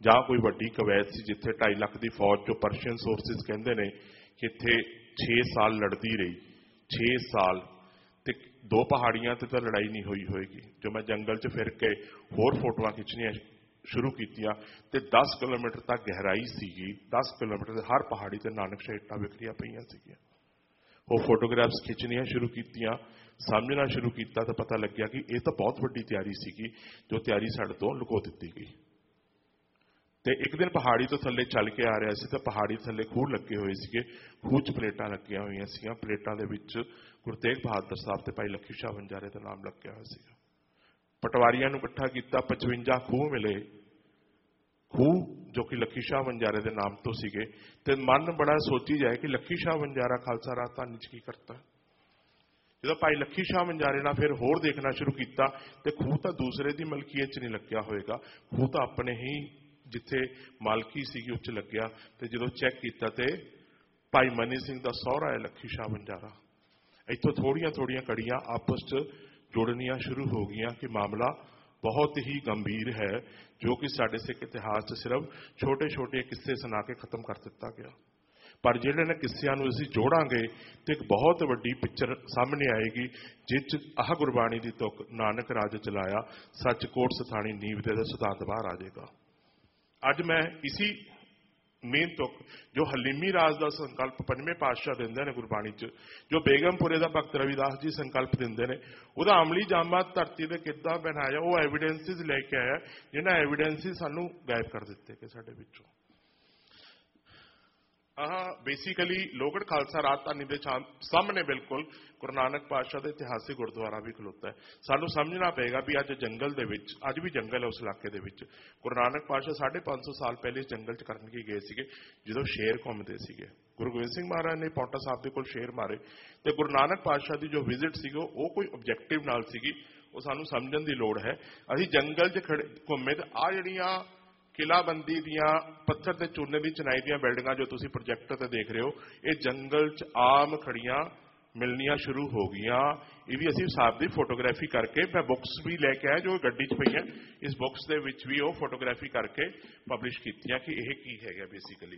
C: ਜਾਂ ਕੋਈ ਵੱਡੀ ਕਵੈਤ ਸੀ ਜਿੱਥੇ ਢਾਈ ਲੱਖ ਦੀ ਫੌਜ ਜੋ ਪਰਸ਼ੀਅਨ ਸੋਰਸਿਸ ਕਹਿੰਦੇ ਨੇ ਕਿ ਇੱਥੇ ਛੇ ਸਾਲ ਲੜਦੀ ਰਹੀ, ਛੇ ਸਾਲ ਤੇ ਦੋ ਪਹਾੜੀਆਂ ਤੇ ਤਾਂ ਲੜਾਈ ਨਹੀਂ ਹੋਈ ਹੋਏਗੀ। ਜੋ ਮੈਂ ਜੰਗਲ 'ਚ ਫਿਰ ਕੇ ਹੋਰ ਫੋਟੋਆਂ ਖਿੱਚਣੀਆਂ ਸ਼ੁਰੂ ਕੀਤੀਆਂ ਤੇ ਦਸ ਕਿਲੋਮੀਟਰ ਤੱਕ ਗਹਿਰਾਈ ਸੀਗੀ, ਦਸ ਕਿਲੋਮੀਟਰ ਦੇ ਹਰ ਪਹਾੜੀ ਤੇ ਨਾਨਕਸ਼ਾਹੀ ਇੱਟਾਂ ਵਿਖਰੀਆਂ ਪਈਆਂ ਸੀਗੀਆਂ। ਉਹ ਫੋਟੋਗ੍ਰਾਫਸ ਖਿੱਚਣੀਆਂ ਸ਼ੁਰੂ ਕੀਤੀਆਂ, ਸਮਝਣਾ ਸ਼ੁਰੂ ਕੀਤਾ ਤਾਂ ਪਤਾ ਲੱਗਿਆ ਕਿ ਇਹ ਤਾਂ ਬਹੁਤ ਵੱਡੀ ਤਿਆਰੀ ਸੀਗੀ ਜੋ ਤਿਆਰੀ ਸਾਡੇ ਤੋਂ ਲੁਕੋ ਦਿੱਤੀ ਗਈ। ਤੇ ਇੱਕ ਦਿਨ ਪਹਾੜੀ ਤੋਂ ਥੱਲੇ ਚੱਲ ਕੇ ਆ ਰਿਹਾ ਸੀ ਤਾਂ ਪਹਾੜੀ ਥੱਲੇ ਖੂਹ ਲੱਗੇ ਹੋਏ ਸੀਗੇ, ਖੂਹ 'ਚ ਪਲੇਟਾਂ ਲੱਗੀਆਂ ਹੋਈਆਂ ਸੀਗੀਆਂ, ਪਲੇਟਾਂ ਦੇ ਵਿੱਚ ਗੁਰੂ ਤੇਗ ਬਹਾਦਰ ਸਾਹਿਬ ਤੇ ਭਾਈ ਲੱਖੀ ਸ਼ਾਹ ਵਣਜਾਰੇ ਦਾ ਨਾਮ ਲੱਗਿਆ ਹੋਇਆ ਸੀਗਾ। ਪਟਵਾਰੀਆਂ ਨੂੰ ਇਕੱਠਾ ਕੀਤਾ, ਪਚਵੰਜਾ ਖੂਹ ਮਿਲੇ, ਖੂਹ ਜੋ ਕਿ ਲੱਖੀ ਸ਼ਾਹ ਵਣਜਾਰੇ ਦੇ ਨਾਮ ਤੋਂ ਸੀਗੇ। ਤੇ ਮਨ ਬੜਾ ਸੋਚੀ ਜਾਏ ਕਿ ਲੱਖੀ ਸ਼ਾਹ ਵਣਜਾਰਾ ਖਾਲਸਾ ਰਾਜ ਧਾਨੀ 'ਚ ਕੀ ਕਰਤਾ। ਜਦੋਂ ਭਾਈ ਲੱਖੀ ਸ਼ਾਹ ਵਣਜਾਰੇ ਨਾਲ ਫਿਰ ਹੋਰ ਦੇਖਣਾ ਸ਼ੁਰੂ ਕੀਤਾ ਤੇ ਖੂਹ ਤਾਂ ਦੂਸਰੇ ਦੀ ਮਲਕੀਅਤ 'ਚ ਨਹੀਂ ਲੱਗਿਆ ਹੋਏਗਾ, ਖੂਹ ਤਾਂ ਆਪਣੇ ਹੀ ਜਿੱਥੇ ਮਾਲਕੀ ਸੀਗੀ ਉੱਚ ਲੱਗਿਆ। ਤੇ ਜਦੋਂ ਚੈੱਕ ਕੀਤਾ ਤੇ ਭਾਈ ਮਨੀ ਸਿੰਘ ਦਾ ਸਹੁਰਾ ਹੈ ਲੱਖੀ ਸ਼ਾਹ ਵਣਜਾਰਾ। ਇੱਥੋਂ ਥੋੜੀਆਂ ਥੋੜੀਆਂ ਕੜੀਆਂ ਆਪਸ 'ਚ ਜੁੜਨੀਆਂ ਸ਼ੁਰੂ ਹੋ ਗਈਆਂ ਕਿ ਮਾਮਲਾ ਬਹੁਤ ਹੀ ਗੰਭੀਰ ਹੈ ਜੋ ਕਿ ਸਾਡੇ ਸਿੱਖ ਇਤਿਹਾਸ 'ਚ ਸਿਰਫ ਛੋਟੇ ਛੋਟੇ ਕਿੱਸੇ ਸੁਣਾ ਕੇ ਖਤਮ ਕਰ ਦਿੱਤਾ ਗਿਆ। ਪਰ ਜਿਹੜੇ ਨੇ ਕਿੱਸਿਆਂ ਨੂੰ ਅਸੀਂ ਜੋੜਾਂਗੇ ਤੇ ਇੱਕ ਬਹੁਤ ਵੱਡੀ ਪਿਕਚਰ ਸਾਹਮਣੇ ਆਏਗੀ ਜਿਸ 'ਚ ਆਹ ਗੁਰਬਾਣੀ ਦੀ ਤੁਕ ਨਾਨਕ ਰਾਜ ਚਲਾਇਆ ਸੱਚ ਕੋਟ ਸਥਾਣੀ ਨੀਂਵ ਦੇ ਦਾ ਸਿਧਾਂਤ ਬਾਹਰ ਆ ਜਾਏਗਾ। ਅੱਜ ਮੈਂ ਇਸੀ ਮੇਨ ਤੁਕ ਜੋ ਹਲੀਮੀ ਰਾਜ ਦਾ ਸੰਕਲਪ ਪੰਜਵੇਂ ਪਾਤਸ਼ਾਹ ਦਿੰਦੇ ਨੇ ਗੁਰਬਾਣੀ 'ਚ, ਜੋ ਬੇਗਮਪੁਰੇ ਦਾ ਭਗਤ ਰਵਿਦਾਸ ਜੀ ਸੰਕਲਪ ਦਿੰਦੇ ਨੇ, ਉਹਦਾ ਅਮਲੀ ਜਾਮਾ ਧਰਤੀ ਤੇ ਕਿੱਦਾਂ ਬਣਾਇਆ, ਉਹ ਐਵੀਡੈਂਸਿਸ ਲੈ ਕੇ ਆਇਆ ਜਿਹਨਾਂ ਐਵੀਡੈਂਸਿਸ ਸਾਨੂੰ ਗਾਇਬ ਕਰ ਦਿੱਤੇ ਕਿ ਸਾਡੇ ਵਿੱਚੋਂ। ਆਹ ਬੇਸਿਕਲੀ ਲੋਹਗੜ੍ਹ ਖਾਲਸਾ ਰਾਜ ਧਾਨੀ ਦੇ ਸਾਹਮਣੇ ਬਿਲਕੁਲ ਗੁਰੂ ਨਾਨਕ ਪਾਤਸ਼ਾਹ ਦਾ ਇਤਿਹਾਸਿਕ ਗੁਰਦੁਆਰਾ ਵੀ ਖਲੋਤਾ ਹੈ। ਸਾਨੂੰ ਸਮਝਣਾ ਪਏਗਾ ਵੀ ਅੱਜ ਜੰਗਲ ਦੇ ਵਿੱਚ, ਅੱਜ ਵੀ ਜੰਗਲ ਹੈ ਉਸ ਇਲਾਕੇ ਦੇ ਵਿੱਚ, ਗੁਰੂ ਨਾਨਕ ਪਾਤਸ਼ਾਹ ਸਾਢੇ ਪੰਜ ਸੌ ਸਾਲ ਪਹਿਲੇ ਇਸ ਜੰਗਲ 'ਚ ਕਰਨ ਕੇ ਗਏ ਸੀਗੇ ਜਦੋਂ ਸ਼ੇਰ ਘੁੰਮਦੇ ਸੀਗੇ। ਗੁਰੂ ਗੋਬਿੰਦ ਸਿੰਘ ਮਹਾਰਾਜ ਨੇ ਪੌਂਟਾ ਸਾਹਿਬ ਦੇ ਕੋਲ ਸ਼ੇਰ ਮਾਰੇ ਤੇ ਗੁਰੂ ਨਾਨਕ ਪਾਤਸ਼ਾਹ ਦੀ ਜੋ ਵਿਜ਼ਿਟ ਸੀਗੀ ਉਹ ਕੋਈ ਆਬਜੈਕਟਿਵ ਨਾਲ ਸੀਗੀ, ਉਹ ਸਾਨੂੰ ਸਮਝਣ ਦੀ ਲੋੜ ਹੈ। ਅਸੀਂ ਜੰਗਲ 'ਚ ਖੜੇ ਘੁੰਮੇ ਤੇ ਆ ਜਿਹੜੀਆਂ ਕਿਲਾਬੰਦੀ ਦੀਆਂ ਪੱਥਰ ਤੇ ਚੂਨੇ ਦੀ ਚਨਾਈ ਦੀਆਂ ਬਿਲਡਿੰਗਾਂ ਜੋ ਤੁਸੀਂ ਪ੍ਰੋਜੈਕਟਰ ਤੇ ਦੇਖ ਰਹੇ ਹੋ, ਇਹ ਜੰਗਲ 'ਚ ਆਮ ਖੜੀਆਂ ਮਿਲਣੀਆਂ ਸ਼ੁਰੂ ਹੋ ਗਈਆਂ। ਇਹ ਵੀ ਅਸੀਂ ਸਾਹਿਬ ਦੀ ਫੋਟੋਗ੍ਰਾਫੀ ਕਰਕੇ, ਮੈਂ ਬੁੱਕਸ ਵੀ ਲੈ ਕੇ ਆਇਆ ਜੋ ਗੱਡੀ 'ਚ ਪਈਆਂ, ਇਸ ਬੁੱਕਸ ਦੇ ਵਿੱਚ ਵੀ ਉਹ ਫੋਟੋਗ੍ਰਾਫੀ ਕਰਕੇ ਪਬਲਿਸ਼ ਕੀਤੀਆਂ ਕਿ ਇਹ ਕੀ ਹੈਗਾ। ਬੇਸਿਕਲੀ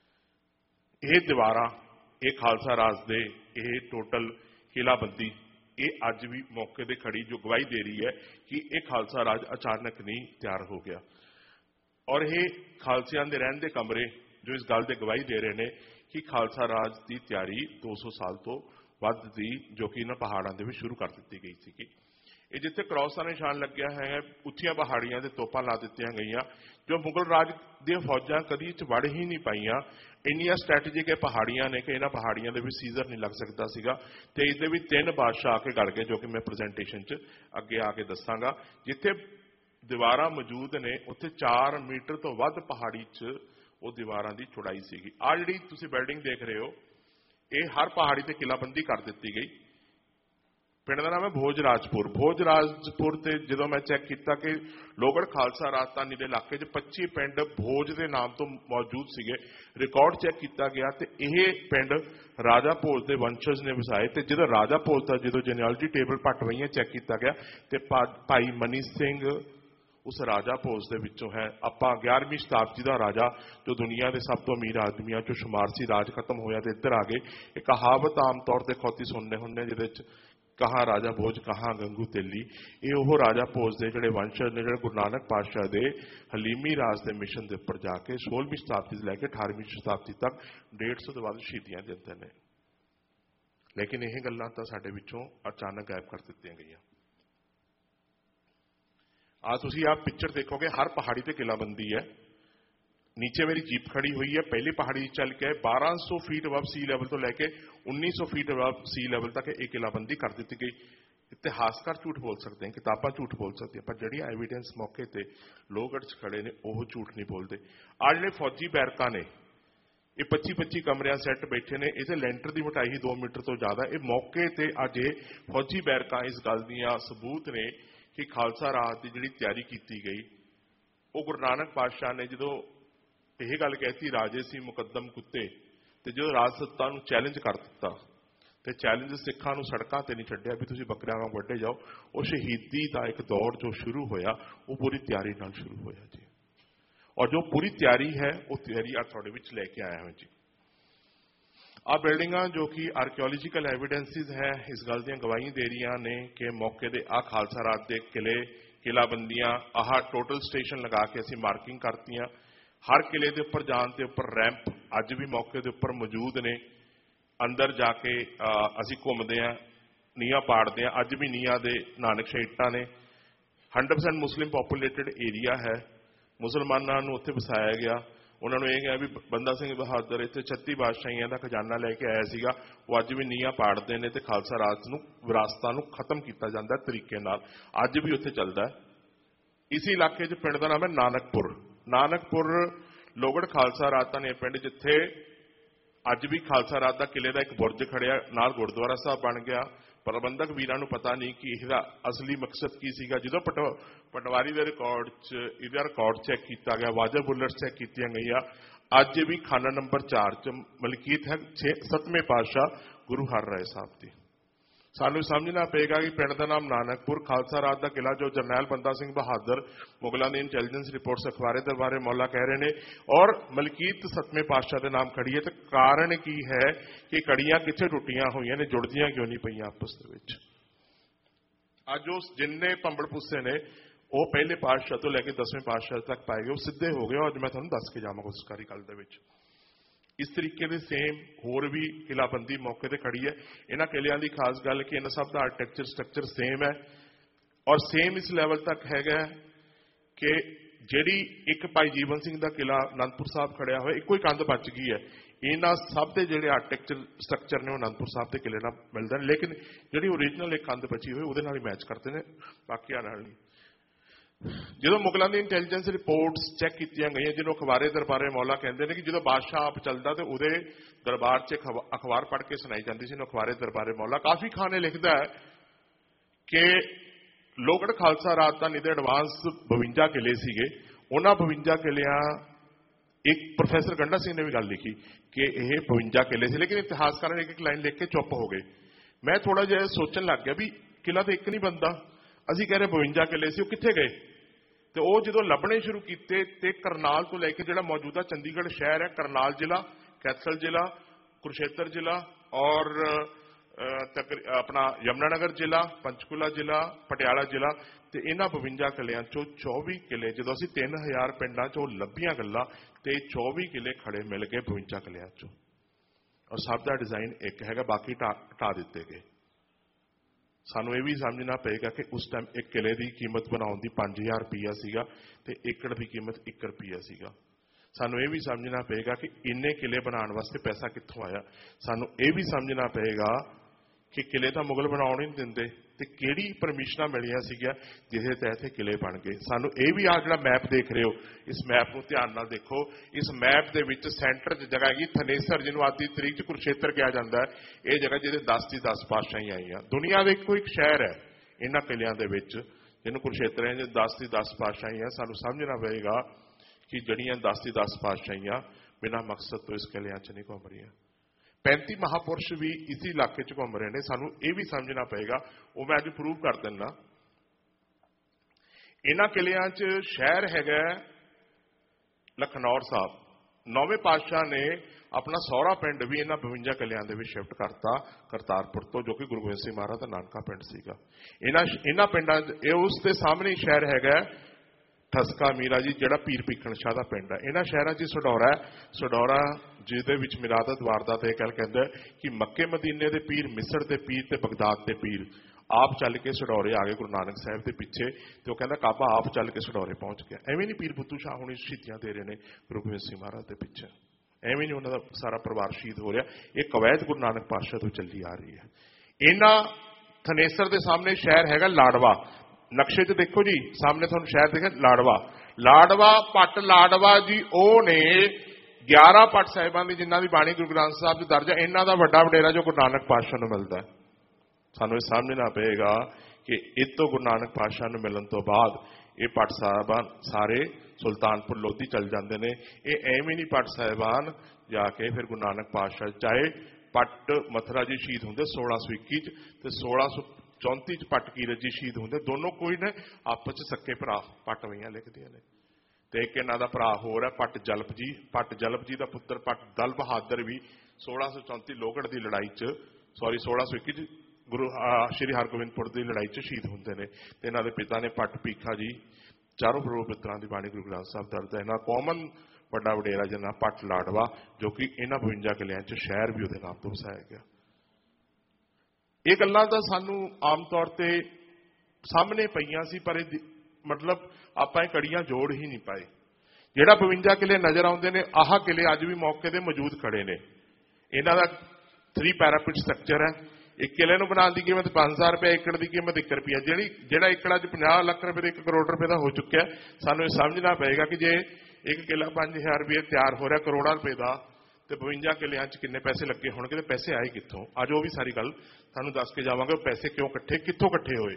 C: ਇਹ ਦੀਵਾਰਾਂ, ਇਹ ਖਾਲਸਾ ਰਾਜ ਦੇ, ਇਹ ਟੋਟਲ ਕਿਲਾਬੰਦੀ, ਇਹ ਅੱਜ ਵੀ ਮੌਕੇ ਤੇ ਖੜੀ ਜੋ ਗਵਾਹੀ ਦੇ ਰਹੀ ਹੈ ਕਿ ਇਹ ਖਾਲਸਾ ਰਾਜ ਅਚਾਨਕ ਨਹੀਂ ਤਿਆਰ ਹੋ ਗਿਆ। ਔਰ ਇਹ ਖਾਲਸਿਆਂ ਦੇ ਰਹਿਣ ਦੇ ਕਮਰੇ ਜੋ ਇਸ ਗੱਲ ਦੇ ਗਵਾਹੀ ਦੇ ਰਹੇ ਨੇ ਕਿ ਖਾਲਸਾ ਰਾਜ ਦੀ ਤਿਆਰੀ ਦੋ ਸੌ ਸਾਲ ਤੋਂ ਵੱਧ ਦੀ ਜੋ ਕਿ ਇਹਨਾਂ ਪਹਾੜਾਂ ਦੇ ਵਿੱਚ ਸ਼ੁਰੂ ਕਰ ਦਿੱਤੀ ਗਈ ਸੀਗੀ। ਇਹ ਜਿੱਥੇ ਕ੍ਰਾਸ ਦਾ ਨਿਸ਼ਾਨ ਲੱਗਿਆ ਹੈ, ਉੱਚੀਆਂ ਪਹਾੜੀਆਂ ਤੇ ਤੋਪਾਂ ਲਾ ਦਿੱਤੀਆਂ ਗਈਆਂ ਜੋ ਮੁਗਲ ਰਾਜ ਦੀਆਂ ਫੌਜਾਂ ਕਦੀ ਚ ਵੜ ਹੀ ਨਹੀਂ ਪਾਈਆਂ। ਇੰਨੀਆਂ ਸਟ੍ਰੈਟੇਜਿਕ ਇਹ ਪਹਾੜੀਆਂ ਨੇ ਕਿ ਇਹਨਾਂ ਪਹਾੜੀਆਂ ਦੇ ਵਿੱਚ ਸੀਜ਼ਰ ਨਹੀਂ ਲੱਗ ਸਕਦਾ ਸੀਗਾ। ਤੇ ਇਸ ਦੇ ਵਿੱਚ ਤਿੰਨ ਬਾਦਸ਼ਾਹ ਆ ਕੇ ਗੜ ਗਏ ਜੋ ਕਿ ਮੈਂ ਪ੍ਰੈਜੈਂਟੇਸ਼ਨ 'ਚ ਅੱਗੇ ਆ ਕੇ ਦੱਸਾਂਗਾ। ਜਿੱਥੇ ਦੀਵਾਰਾਂ ਮੌਜੂਦ ਨੇ ਉੱਥੇ ਚਾਰ ਮੀਟਰ ਤੋਂ ਵੱਧ ਪਹਾੜੀ 'ਚ ਉਹ ਦੀਵਾਰਾਂ ਦੀ ਚੌੜਾਈ ਸੀਗੀ। ਆ ਜਿਹੜੀ ਤੁਸੀਂ ਬਿਲਡਿੰਗ ਦੇਖ ਰਹੇ ਹੋ ਇਹ ਹਰ ਪਹਾੜੀ ਤੇ ਕਿਲਾਬੰਦੀ ਕਰ ਦਿੱਤੀ ਗਈ। ਪਿੰਡ ਦਾ ਨਾਮ ਹੈ ਭੋਜਰਾਜਪੁਰ। ਭੋਜਰਾਜਪੁਰ ਤੇ ਜਦੋਂ ਮੈਂ ਚੈੱਕ ਕੀਤਾ ਕਿ ਲੋਹਗੜ੍ਹ ਖਾਲਸਾ ਰਾਜ ਧਾਨੀ ਦੇ ਇਲਾਕੇ 'ਚ ਪੱਚੀ ਪਿੰਡ ਭੋਜ ਦੇ ਨਾਮ ਤੋਂ ਮੌਜੂਦ ਸੀਗੇ। ਰਿਕਾਰਡ ਚੈੱਕ ਕੀਤਾ ਗਿਆ ਤੇ ਇਹ ਪਿੰਡ ਰਾਜਾ ਭੋਜ ਦੇ ਵੰਸ਼ਜ ਨੇ ਵਸਾਏ। ਤੇ ਜਦੋਂ ਰਾਜਾ ਭੋਜ ਦਾ ਜਦੋਂ ਜੈਨਿਆਲੋਜੀ ਟੇਬਲ ਪਟਵਈਆਂ ਚੈੱਕ ਕੀਤਾ ਗਿਆ ਤੇ ਭਾਈ ਮਨੀ ਸਿੰਘ ਉਸ ਰਾਜਾ ਭੋਜ ਦੇ ਵਿੱਚੋਂ ਹੈ। ਆਪਾਂ ਗਿਆਰਵੀਂ ਸ਼ਤਾਬਦੀ ਦਾ ਰਾਜਾ ਜੋ ਦੁਨੀਆ ਦੇ ਸਭ ਤੋਂ ਅਮੀਰ ਆਦਮੀਆਂ 'ਚੋਂ ਸ਼ੁਮਾਰ ਸੀ, ਰਾਜ ਖਤਮ ਹੋਇਆ ਤੇ ਇੱਧਰ ਆ ਗਏ। ਇਹ ਕਹਾਵਤ ਆਮ ਤੌਰ ਤੇ ਖੋਤੀ ਸੁਣਨੇ ਹੁੰਦੇ ਜਿਹਦੇ 'ਚ ਕਹਾਂ ਰਾਜਾ ਭੋਜ ਕਹਾਂ ਗੰਗੂ ਤੇਲੀ। ਇਹ ਉਹ ਰਾਜਾ ਭੋਜ ਦੇ ਜਿਹੜੇ ਵੰਸ਼ਜ ਨੇ ਜਿਹੜੇ ਗੁਰੂ ਨਾਨਕ ਪਾਤਸ਼ਾਹ ਦੇ ਹਲੀਮੀ ਰਾਜ ਦੇ ਮਿਸ਼ਨ ਦੇ ਉੱਪਰ ਜਾ ਕੇ ਸੋਲਵੀਂ ਸ਼ਤਾਬਦੀ ਤੋਂ ਲੈ ਕੇ ਅਠਾਰਵੀਂ ਸ਼ਤਾਬਦੀ ਤੱਕ ਡੇਢ ਸੌ ਤੋਂ ਵੱਧ ਸ਼ਹੀਦੀਆਂ ਦਿੰਦੇ ਨੇ। ਲੇਕਿਨ ਇਹ ਗੱਲਾਂ ਤਾਂ ਸਾਡੇ ਵਿੱਚੋਂ ਅਚਾਨਕ ਗਾਇਬ ਕਰ ਦਿੱਤੀਆਂ ਗਈਆਂ। ਆ ਤੁਸੀਂ ਆਹ ਪਿਕਚਰ ਦੇਖੋਗੇ, ਹਰ ਪਹਾੜੀ ਤੇ ਕਿਲਾਬੰਦੀ ਹੈ। ਨੀਚੇ ਮੇਰੀ ਜੀਪ ਖੜੀ ਹੋਈ ਹੈ, ਪਹਿਲੀ ਪਹਾੜੀ ਚੱਲ ਕੇ ਬਾਰਾਂ ਸੌ ਫੀਟ ਅਬਵ ਸੀ ਲੈਵਲ ਤੋਂ ਲੈ ਕੇ ਉੱਨੀ ਸੌ ਫੀਟ ਅਬਵ ਸੀ ਲੈਵਲ ਤੱਕ ਇਹ ਕਿਲਾਬੰਦੀ ਕਰ ਦਿੱਤੀ ਗਈ। ਇਤਿਹਾਸਕਾਰ ਝੂਠ ਬੋਲ ਸਕਦੇ हैं, ਕਿਤਾਬਾਂ ਝੂਠ ਬੋਲ ਸਕਦੀਆਂ, ਪਰ ਜਿਹੜੀਆਂ ਐਵੀਡੈਂਸ ਮੌਕੇ ਤੇ ਲੋਹਗੜ੍ਹ 'ਚ ਖੜੇ ਨੇ ਉਹ ਝੂਠ ਨਹੀਂ ਬੋਲਦੇ। ਆ ਜਿਹੜੇ ਫੌਜੀ ਬੈਰਕਾਂ ਨੇ ਇਹ ਪੱਚੀ ਪੱਚੀ ਕਮਰਿਆਂ ਸੈੱਟ ਬੈਠੇ ਨੇ, ਇਹਦੇ ਲੈਂਟਰ ਦੀ ਮੋਟਾਈ ਦੋ ਮੀਟਰ ਤੋਂ ਜ਼ਿਆਦਾ। ਇਹ ਮੌਕੇ ਤੇ ਅੱਜ ਇਹ ਫੌਜੀ ਬੈਰਕਾਂ ਇਸ ਗੱਲ ਦੀਆਂ ਸਬੂਤ ਨੇ ਕਿ ਖਾਲਸਾ ਰਾਜ ਦੀ ਜਿਹੜੀ ਤਿਆਰੀ ਕੀਤੀ ਗਈ ਉਹ ਗੁਰੂ ਨਾਨਕ ਪਾਤਸ਼ਾਹ ਨੇ ਜਦੋਂ ਇਹ ਗੱਲ ਕਹਿਤੀ ਰਾਜੇ ਸੀ ਮੁਕੱਦਮ ਕੁੱਤੇ, ਤੇ ਜਦੋਂ ਰਾਜ ਸੱਤਾ ਨੂੰ ਚੈਲੰਜ ਕਰ ਦਿੱਤਾ ਤੇ ਚੈਲੰਜ ਸਿੱਖਾਂ ਨੂੰ ਸੜਕਾਂ ਤੇ ਨਹੀਂ ਛੱਡਿਆ ਵੀ ਤੁਸੀਂ ਬੱਕਰਿਆਂ ਵਾਂਗ ਵੱਢੇ ਜਾਓ। ਉਹ ਸ਼ਹੀਦੀ ਦਾ ਇੱਕ ਦੌਰ ਜੋ ਸ਼ੁਰੂ ਹੋਇਆ ਉਹ ਪੂਰੀ ਤਿਆਰੀ ਨਾਲ ਸ਼ੁਰੂ ਹੋਇਆ ਜੀ। और जो पूरी तैयारी है वो तैयारी आ थोड़े विच लेके आया हूं जी। आ बिल्डिंगां जो कि आर्कियोलॉजिकल एविडेंसिस है इस गल दी गवाही दे रही ने कि मौके दे आ खालसा राज दे किले किलाबंदियां आह टोटल स्टेशन लगा के असीं मार्किंग करतियां। हर किले के उपर जाने के उपर रैंप अज भी मौके के उपर मौजूद ने। अंदर जाके असीं घूमदे आ, नीआं पाड़दे आ। अज भी नीआं दे नानकशाही इट्टां ने। हंड्रड परसेंट मुस्लिम पॉपूलेटेड एरिया है। मुसलमानों को उत्थे वसाया गया। उन्होंने यह कहा भी बंदा सिंह बहादुर इत्थे छत्ती बादशाहियां का खजाना लैके आया सीगा, वो अज भी नीआं पाड़ते हैं तो खालसा राज नूं विरासतां नूं खत्म किया जाता है तरीके नाल, अज भी उत्थे चलता है। इसी इलाके च पिंड का नाम है नानकपुर। नानकपुर लोगड़ खालसा राज का ने पिंड जिथे अज भी खालसा राज का किले का एक बुरज खड़िया, नाल गुरुद्वारा साहब बन गया। प्रबंधक वीरां नूं पता नहीं कि इसका असली मकसद की सीगा। जो पट पटवारी के रिकॉर्ड च इहदा रिकॉर्ड चैक किया गया, वाजर बुलेट्स चैक की गई। अज भी खाना नंबर चार च मलकीत है छे सतवें पातशाह गुरु हर राय साहब की। सानू समझना पेगा कि पिंड का नाम नानकपुर, खालसा राज का किला जो जरनैल बंदा सिंह बहादुर मुगलों की इंटैलीजेंस रिपोर्ट्स अखबारे दरबारे मौला कह रहे हैं, और मलकीत सतवें पातशाह के नाम खड़ी है। तो कारण की है कि कड़ियां कितने टुटियां हुई ने, जुड़दियां क्यों नहीं पईयां आपस दे। अज उस जिन्ने पंबड़ पुस्से ने वो पहले पातशाह तो लैके दसवें पातशाह तक पाए गए, वो सीधे हो गए। और मैं तुहानूं दस के जावांगा उस कारी गल दे विच। इस तरीके से सेम होर भी किलाबंदी मौके पर खड़ी है। इन्हां किलियां की खास गल कि इन्हां सब का आर्किटेक्चर स्ट्रक्चर सेम है, और सेम इस लैवल तक है कि जिहड़ी एक भाई जीवन सिंह का किला आनंदपुर साहब खड़िया हुआ इको ही कंध बच गई है। इन्हां सब के जिहड़े आर्किटेक्चर स्ट्रक्चर ने आनंदपुर साहब के किले नाल मिलदे ने, लेकिन जिहड़ी ओरिजिनल एक कंध बची हुई उहदे नाल ही मैच करते हैं, बाकियां नाल नहीं। जो मुगलों की इंटैलीजेंस रिपोर्ट्स चैक की गई, जिन्होंने अखबारे दरबारे मौला कहते हैं कि जो बादशाह आप चलता तो वो दरबार च अखबार पढ़ के सुनाई जाती सी, अखबारे दरबारे मौला। काफी खाने लिखता है कि लोगड़ खालसा राज का निधे एडवांस बवंजा किले सीगे। उन्होंने बवंजा किलियां एक प्रोफैसर गंडा सिंह ने भी गल लिखी कि यह बवंजा किले से, लेकिन इतिहासकार एक एक लाइन लिख के चुप हो गए। मैं थोड़ा जिहा सोचन लग गया भी किला तो एक नहीं बनता, असीं कह रहे बवंजा किले से, वो कित्थे गए। तो वो जो लभने शुरू किए तो करनाल तो लैके जो मौजूदा चंडीगढ़ शहर है, करनाल जिला, कैथल जिला, कुरुक्षेत्र जिला और अपना यमुनानगर जिला, पंचकुला जिला, पटियाला जिला, तो इन्होंने बवंजा किलियां चो चौबी किले जो असीं तीन हज़ार पिंडां चो लभियां गल्लां ते चौबी किले खड़े मिल गए बवंजा किलियां चो, और सब का डिजाइन एक है, बाकी ढा ढा दिते गए। सानू ये भी समझना पेगा कि उस टाइम एक किले की कीमत बनाने की पांच हजार रुपया सीगा ते एकड़ की कीमत एक रुपया सीगा। सानू ये भी समझना पेगा कि इन्ने किले बनाने वास्ते पैसा कित्थों आया। सानू ये भी समझना पेगा कि किले तो मुगल बनाने नहीं देंदे ते किहड़ी परमिशनां मिलियां सीगियां जिहदे तहत किले बन गए। सानू ये भी आ जिहड़ा मैप देख रहे हो, इस मैप को ध्यान नाल देखो। इस मैप दे विच सेंटर च जगह हैगी थनेसर, जिन्होंने आज की तरीक च कुरुक्षेत्र कहा जाता है। ये जगह जिहदे दस की दस पातशाही आईयां। दुनिया का इक्को एक शहर है इन्हां किलियां दे विच जिन्होंने कुरुक्षेत्र है, दस की दस पातशाही। सानू समझना पएगा कि जड़ियां दस की दस पातशाहियां बिना मकसद तो इस किलियां च नहीं घूम रही। पैंती महापुरुष भी इसी इलाके च घूम रहे हैं। सानू ये भी समझना पएगा, वो मैं अज प्रूव कर दिना। इन्हां किलियां च शहर हैगा लखनौर साहब। नौवें पातशाह ने अपना सौरा पिंड भी इन्हां बवंजा किलियां दे विच शिफ्ट करता करतारपुर तो, जो कि गुरु गोबिंद सिंह महाराज का नानका पिंड सीगा। इन्हां इन्हां पिंडां उस दे सामने शहर हैगा ठसका मीरा जी, जिहड़ा पीर पीकण शाह का पिंड है। इन्हां शहरां च सडौरा है, सडौरा जिहदे विच मिलादत वारदात यह गल कहंदा कि मक्के मदीने के पीर, मिस्र के पीर ते बगदाद के पीर आप चल के सडौरे आ गए गुरु नानक साहब के पिछे, तो वह कहंदा काबा आप चल के सडौरे पहुंच गया। एवें नहीं पीर बुੱਤੂ शाह हुणी शहीदियां दे रहे हैं गुरु गोबिंद सिंह महाराज के पिछे, एवें नहीं उन्होंने सारा परिवार शहीद हो रहा। एक कवैत गुरु नानक पातशाह तो चली आ रही है। इन्हां थनेसर के सामने शहर हैगा लाडवा। नक्शे च देखो जी, सामने तुहानूं शहर दिखे लाडवा। लाडवा पट लाडवा जी ओ ने ग्यारह पट साहिबां दी जिन्हां दी बाणी गुरु ग्रंथ साहब च दर्ज है। इन्हां दा वड्डा वडेरा जो गुरु नानक पातशाह नूं मिलदा है। सानूं इह समझना पएगा कि इस तो गुरु नानक पातशाह नूं मिलण तो बाद ये पट साहिबान सारे सुल्तानपुर लोधी चल जाते हैं। ये एवें नहीं पट साहिबान जाके फिर गुरु नानक पातशाह चाहे पट मथुरा जी शहीद होंगे सोलह सौ इक्की च, सोलह सौ चौंती च पट कीरत जी शहीद होंगे। दोनों कोई ने आपस च सक्के भरा पट वईयां लिखदियां ने। ਤੇ ਇੱਕ ਇਹਨਾਂ ਦਾ ਭਰਾ ਹੋਰ ਹੈ ਪੱਟ ਜਲਪ ਜੀ। ਪੱਟ ਜਲਪ ਜੀ ਦਾ ਪੁੱਤਰ ਪੱਟ ਦਲ ਬਹਾਦਰ ਵੀ सोलह सौ चौंती लोहगढ़ की लड़ाई च सॉरी सोलह सौ इक्की गुरु श्री हरगोबिंदपुर की लड़ाई च शहीद होंगे ने। ते इन्हां दे पिता ने पट भीखा जी चारों प्रभु पितरां की बाणी गुरु ग्रंथ साहिब दर्ज है। इन्हां कॉमन वड्डा वडेरा जिन्ना पट लाडवा जो कि इन्हां बवंजा किलियां च शहर भी उहदे नाम तो वसाया गया। ये गल्लां तां सानूं आम तौर ते सामने पईयां सी पर मतलब आपां कड़ियां जोड़ ही नहीं पाए। जिहड़ा बवंजा किले नज़र आउंदे ने आह किले अज भी मौके ते मौजूद खड़े ने। इन्हां दा थ्री पैरापिट स्ट्रक्चर है। एक किले नूं बनाउण दी कीमत पांच हज़ार रुपया एकड़ की कीमत एक रुपया जिहड़ी जिहड़ा एकड़ अज पचास लाख रुपए एक करोड़ रुपए का हो चुका है। सानूं समझना पएगा कि जे एक किला पांच हज़ार रुपये तैयार हो रहा करोड़ां रुपए का तो बवंजा किलियां च किन्ने पैसे लगे होणगे ते पैसे आए कित्थों? अज वो भी सारी गल सानूं दस के जावांगे पैसे क्यों इकट्ठे कित्थों इकट्ठे होए।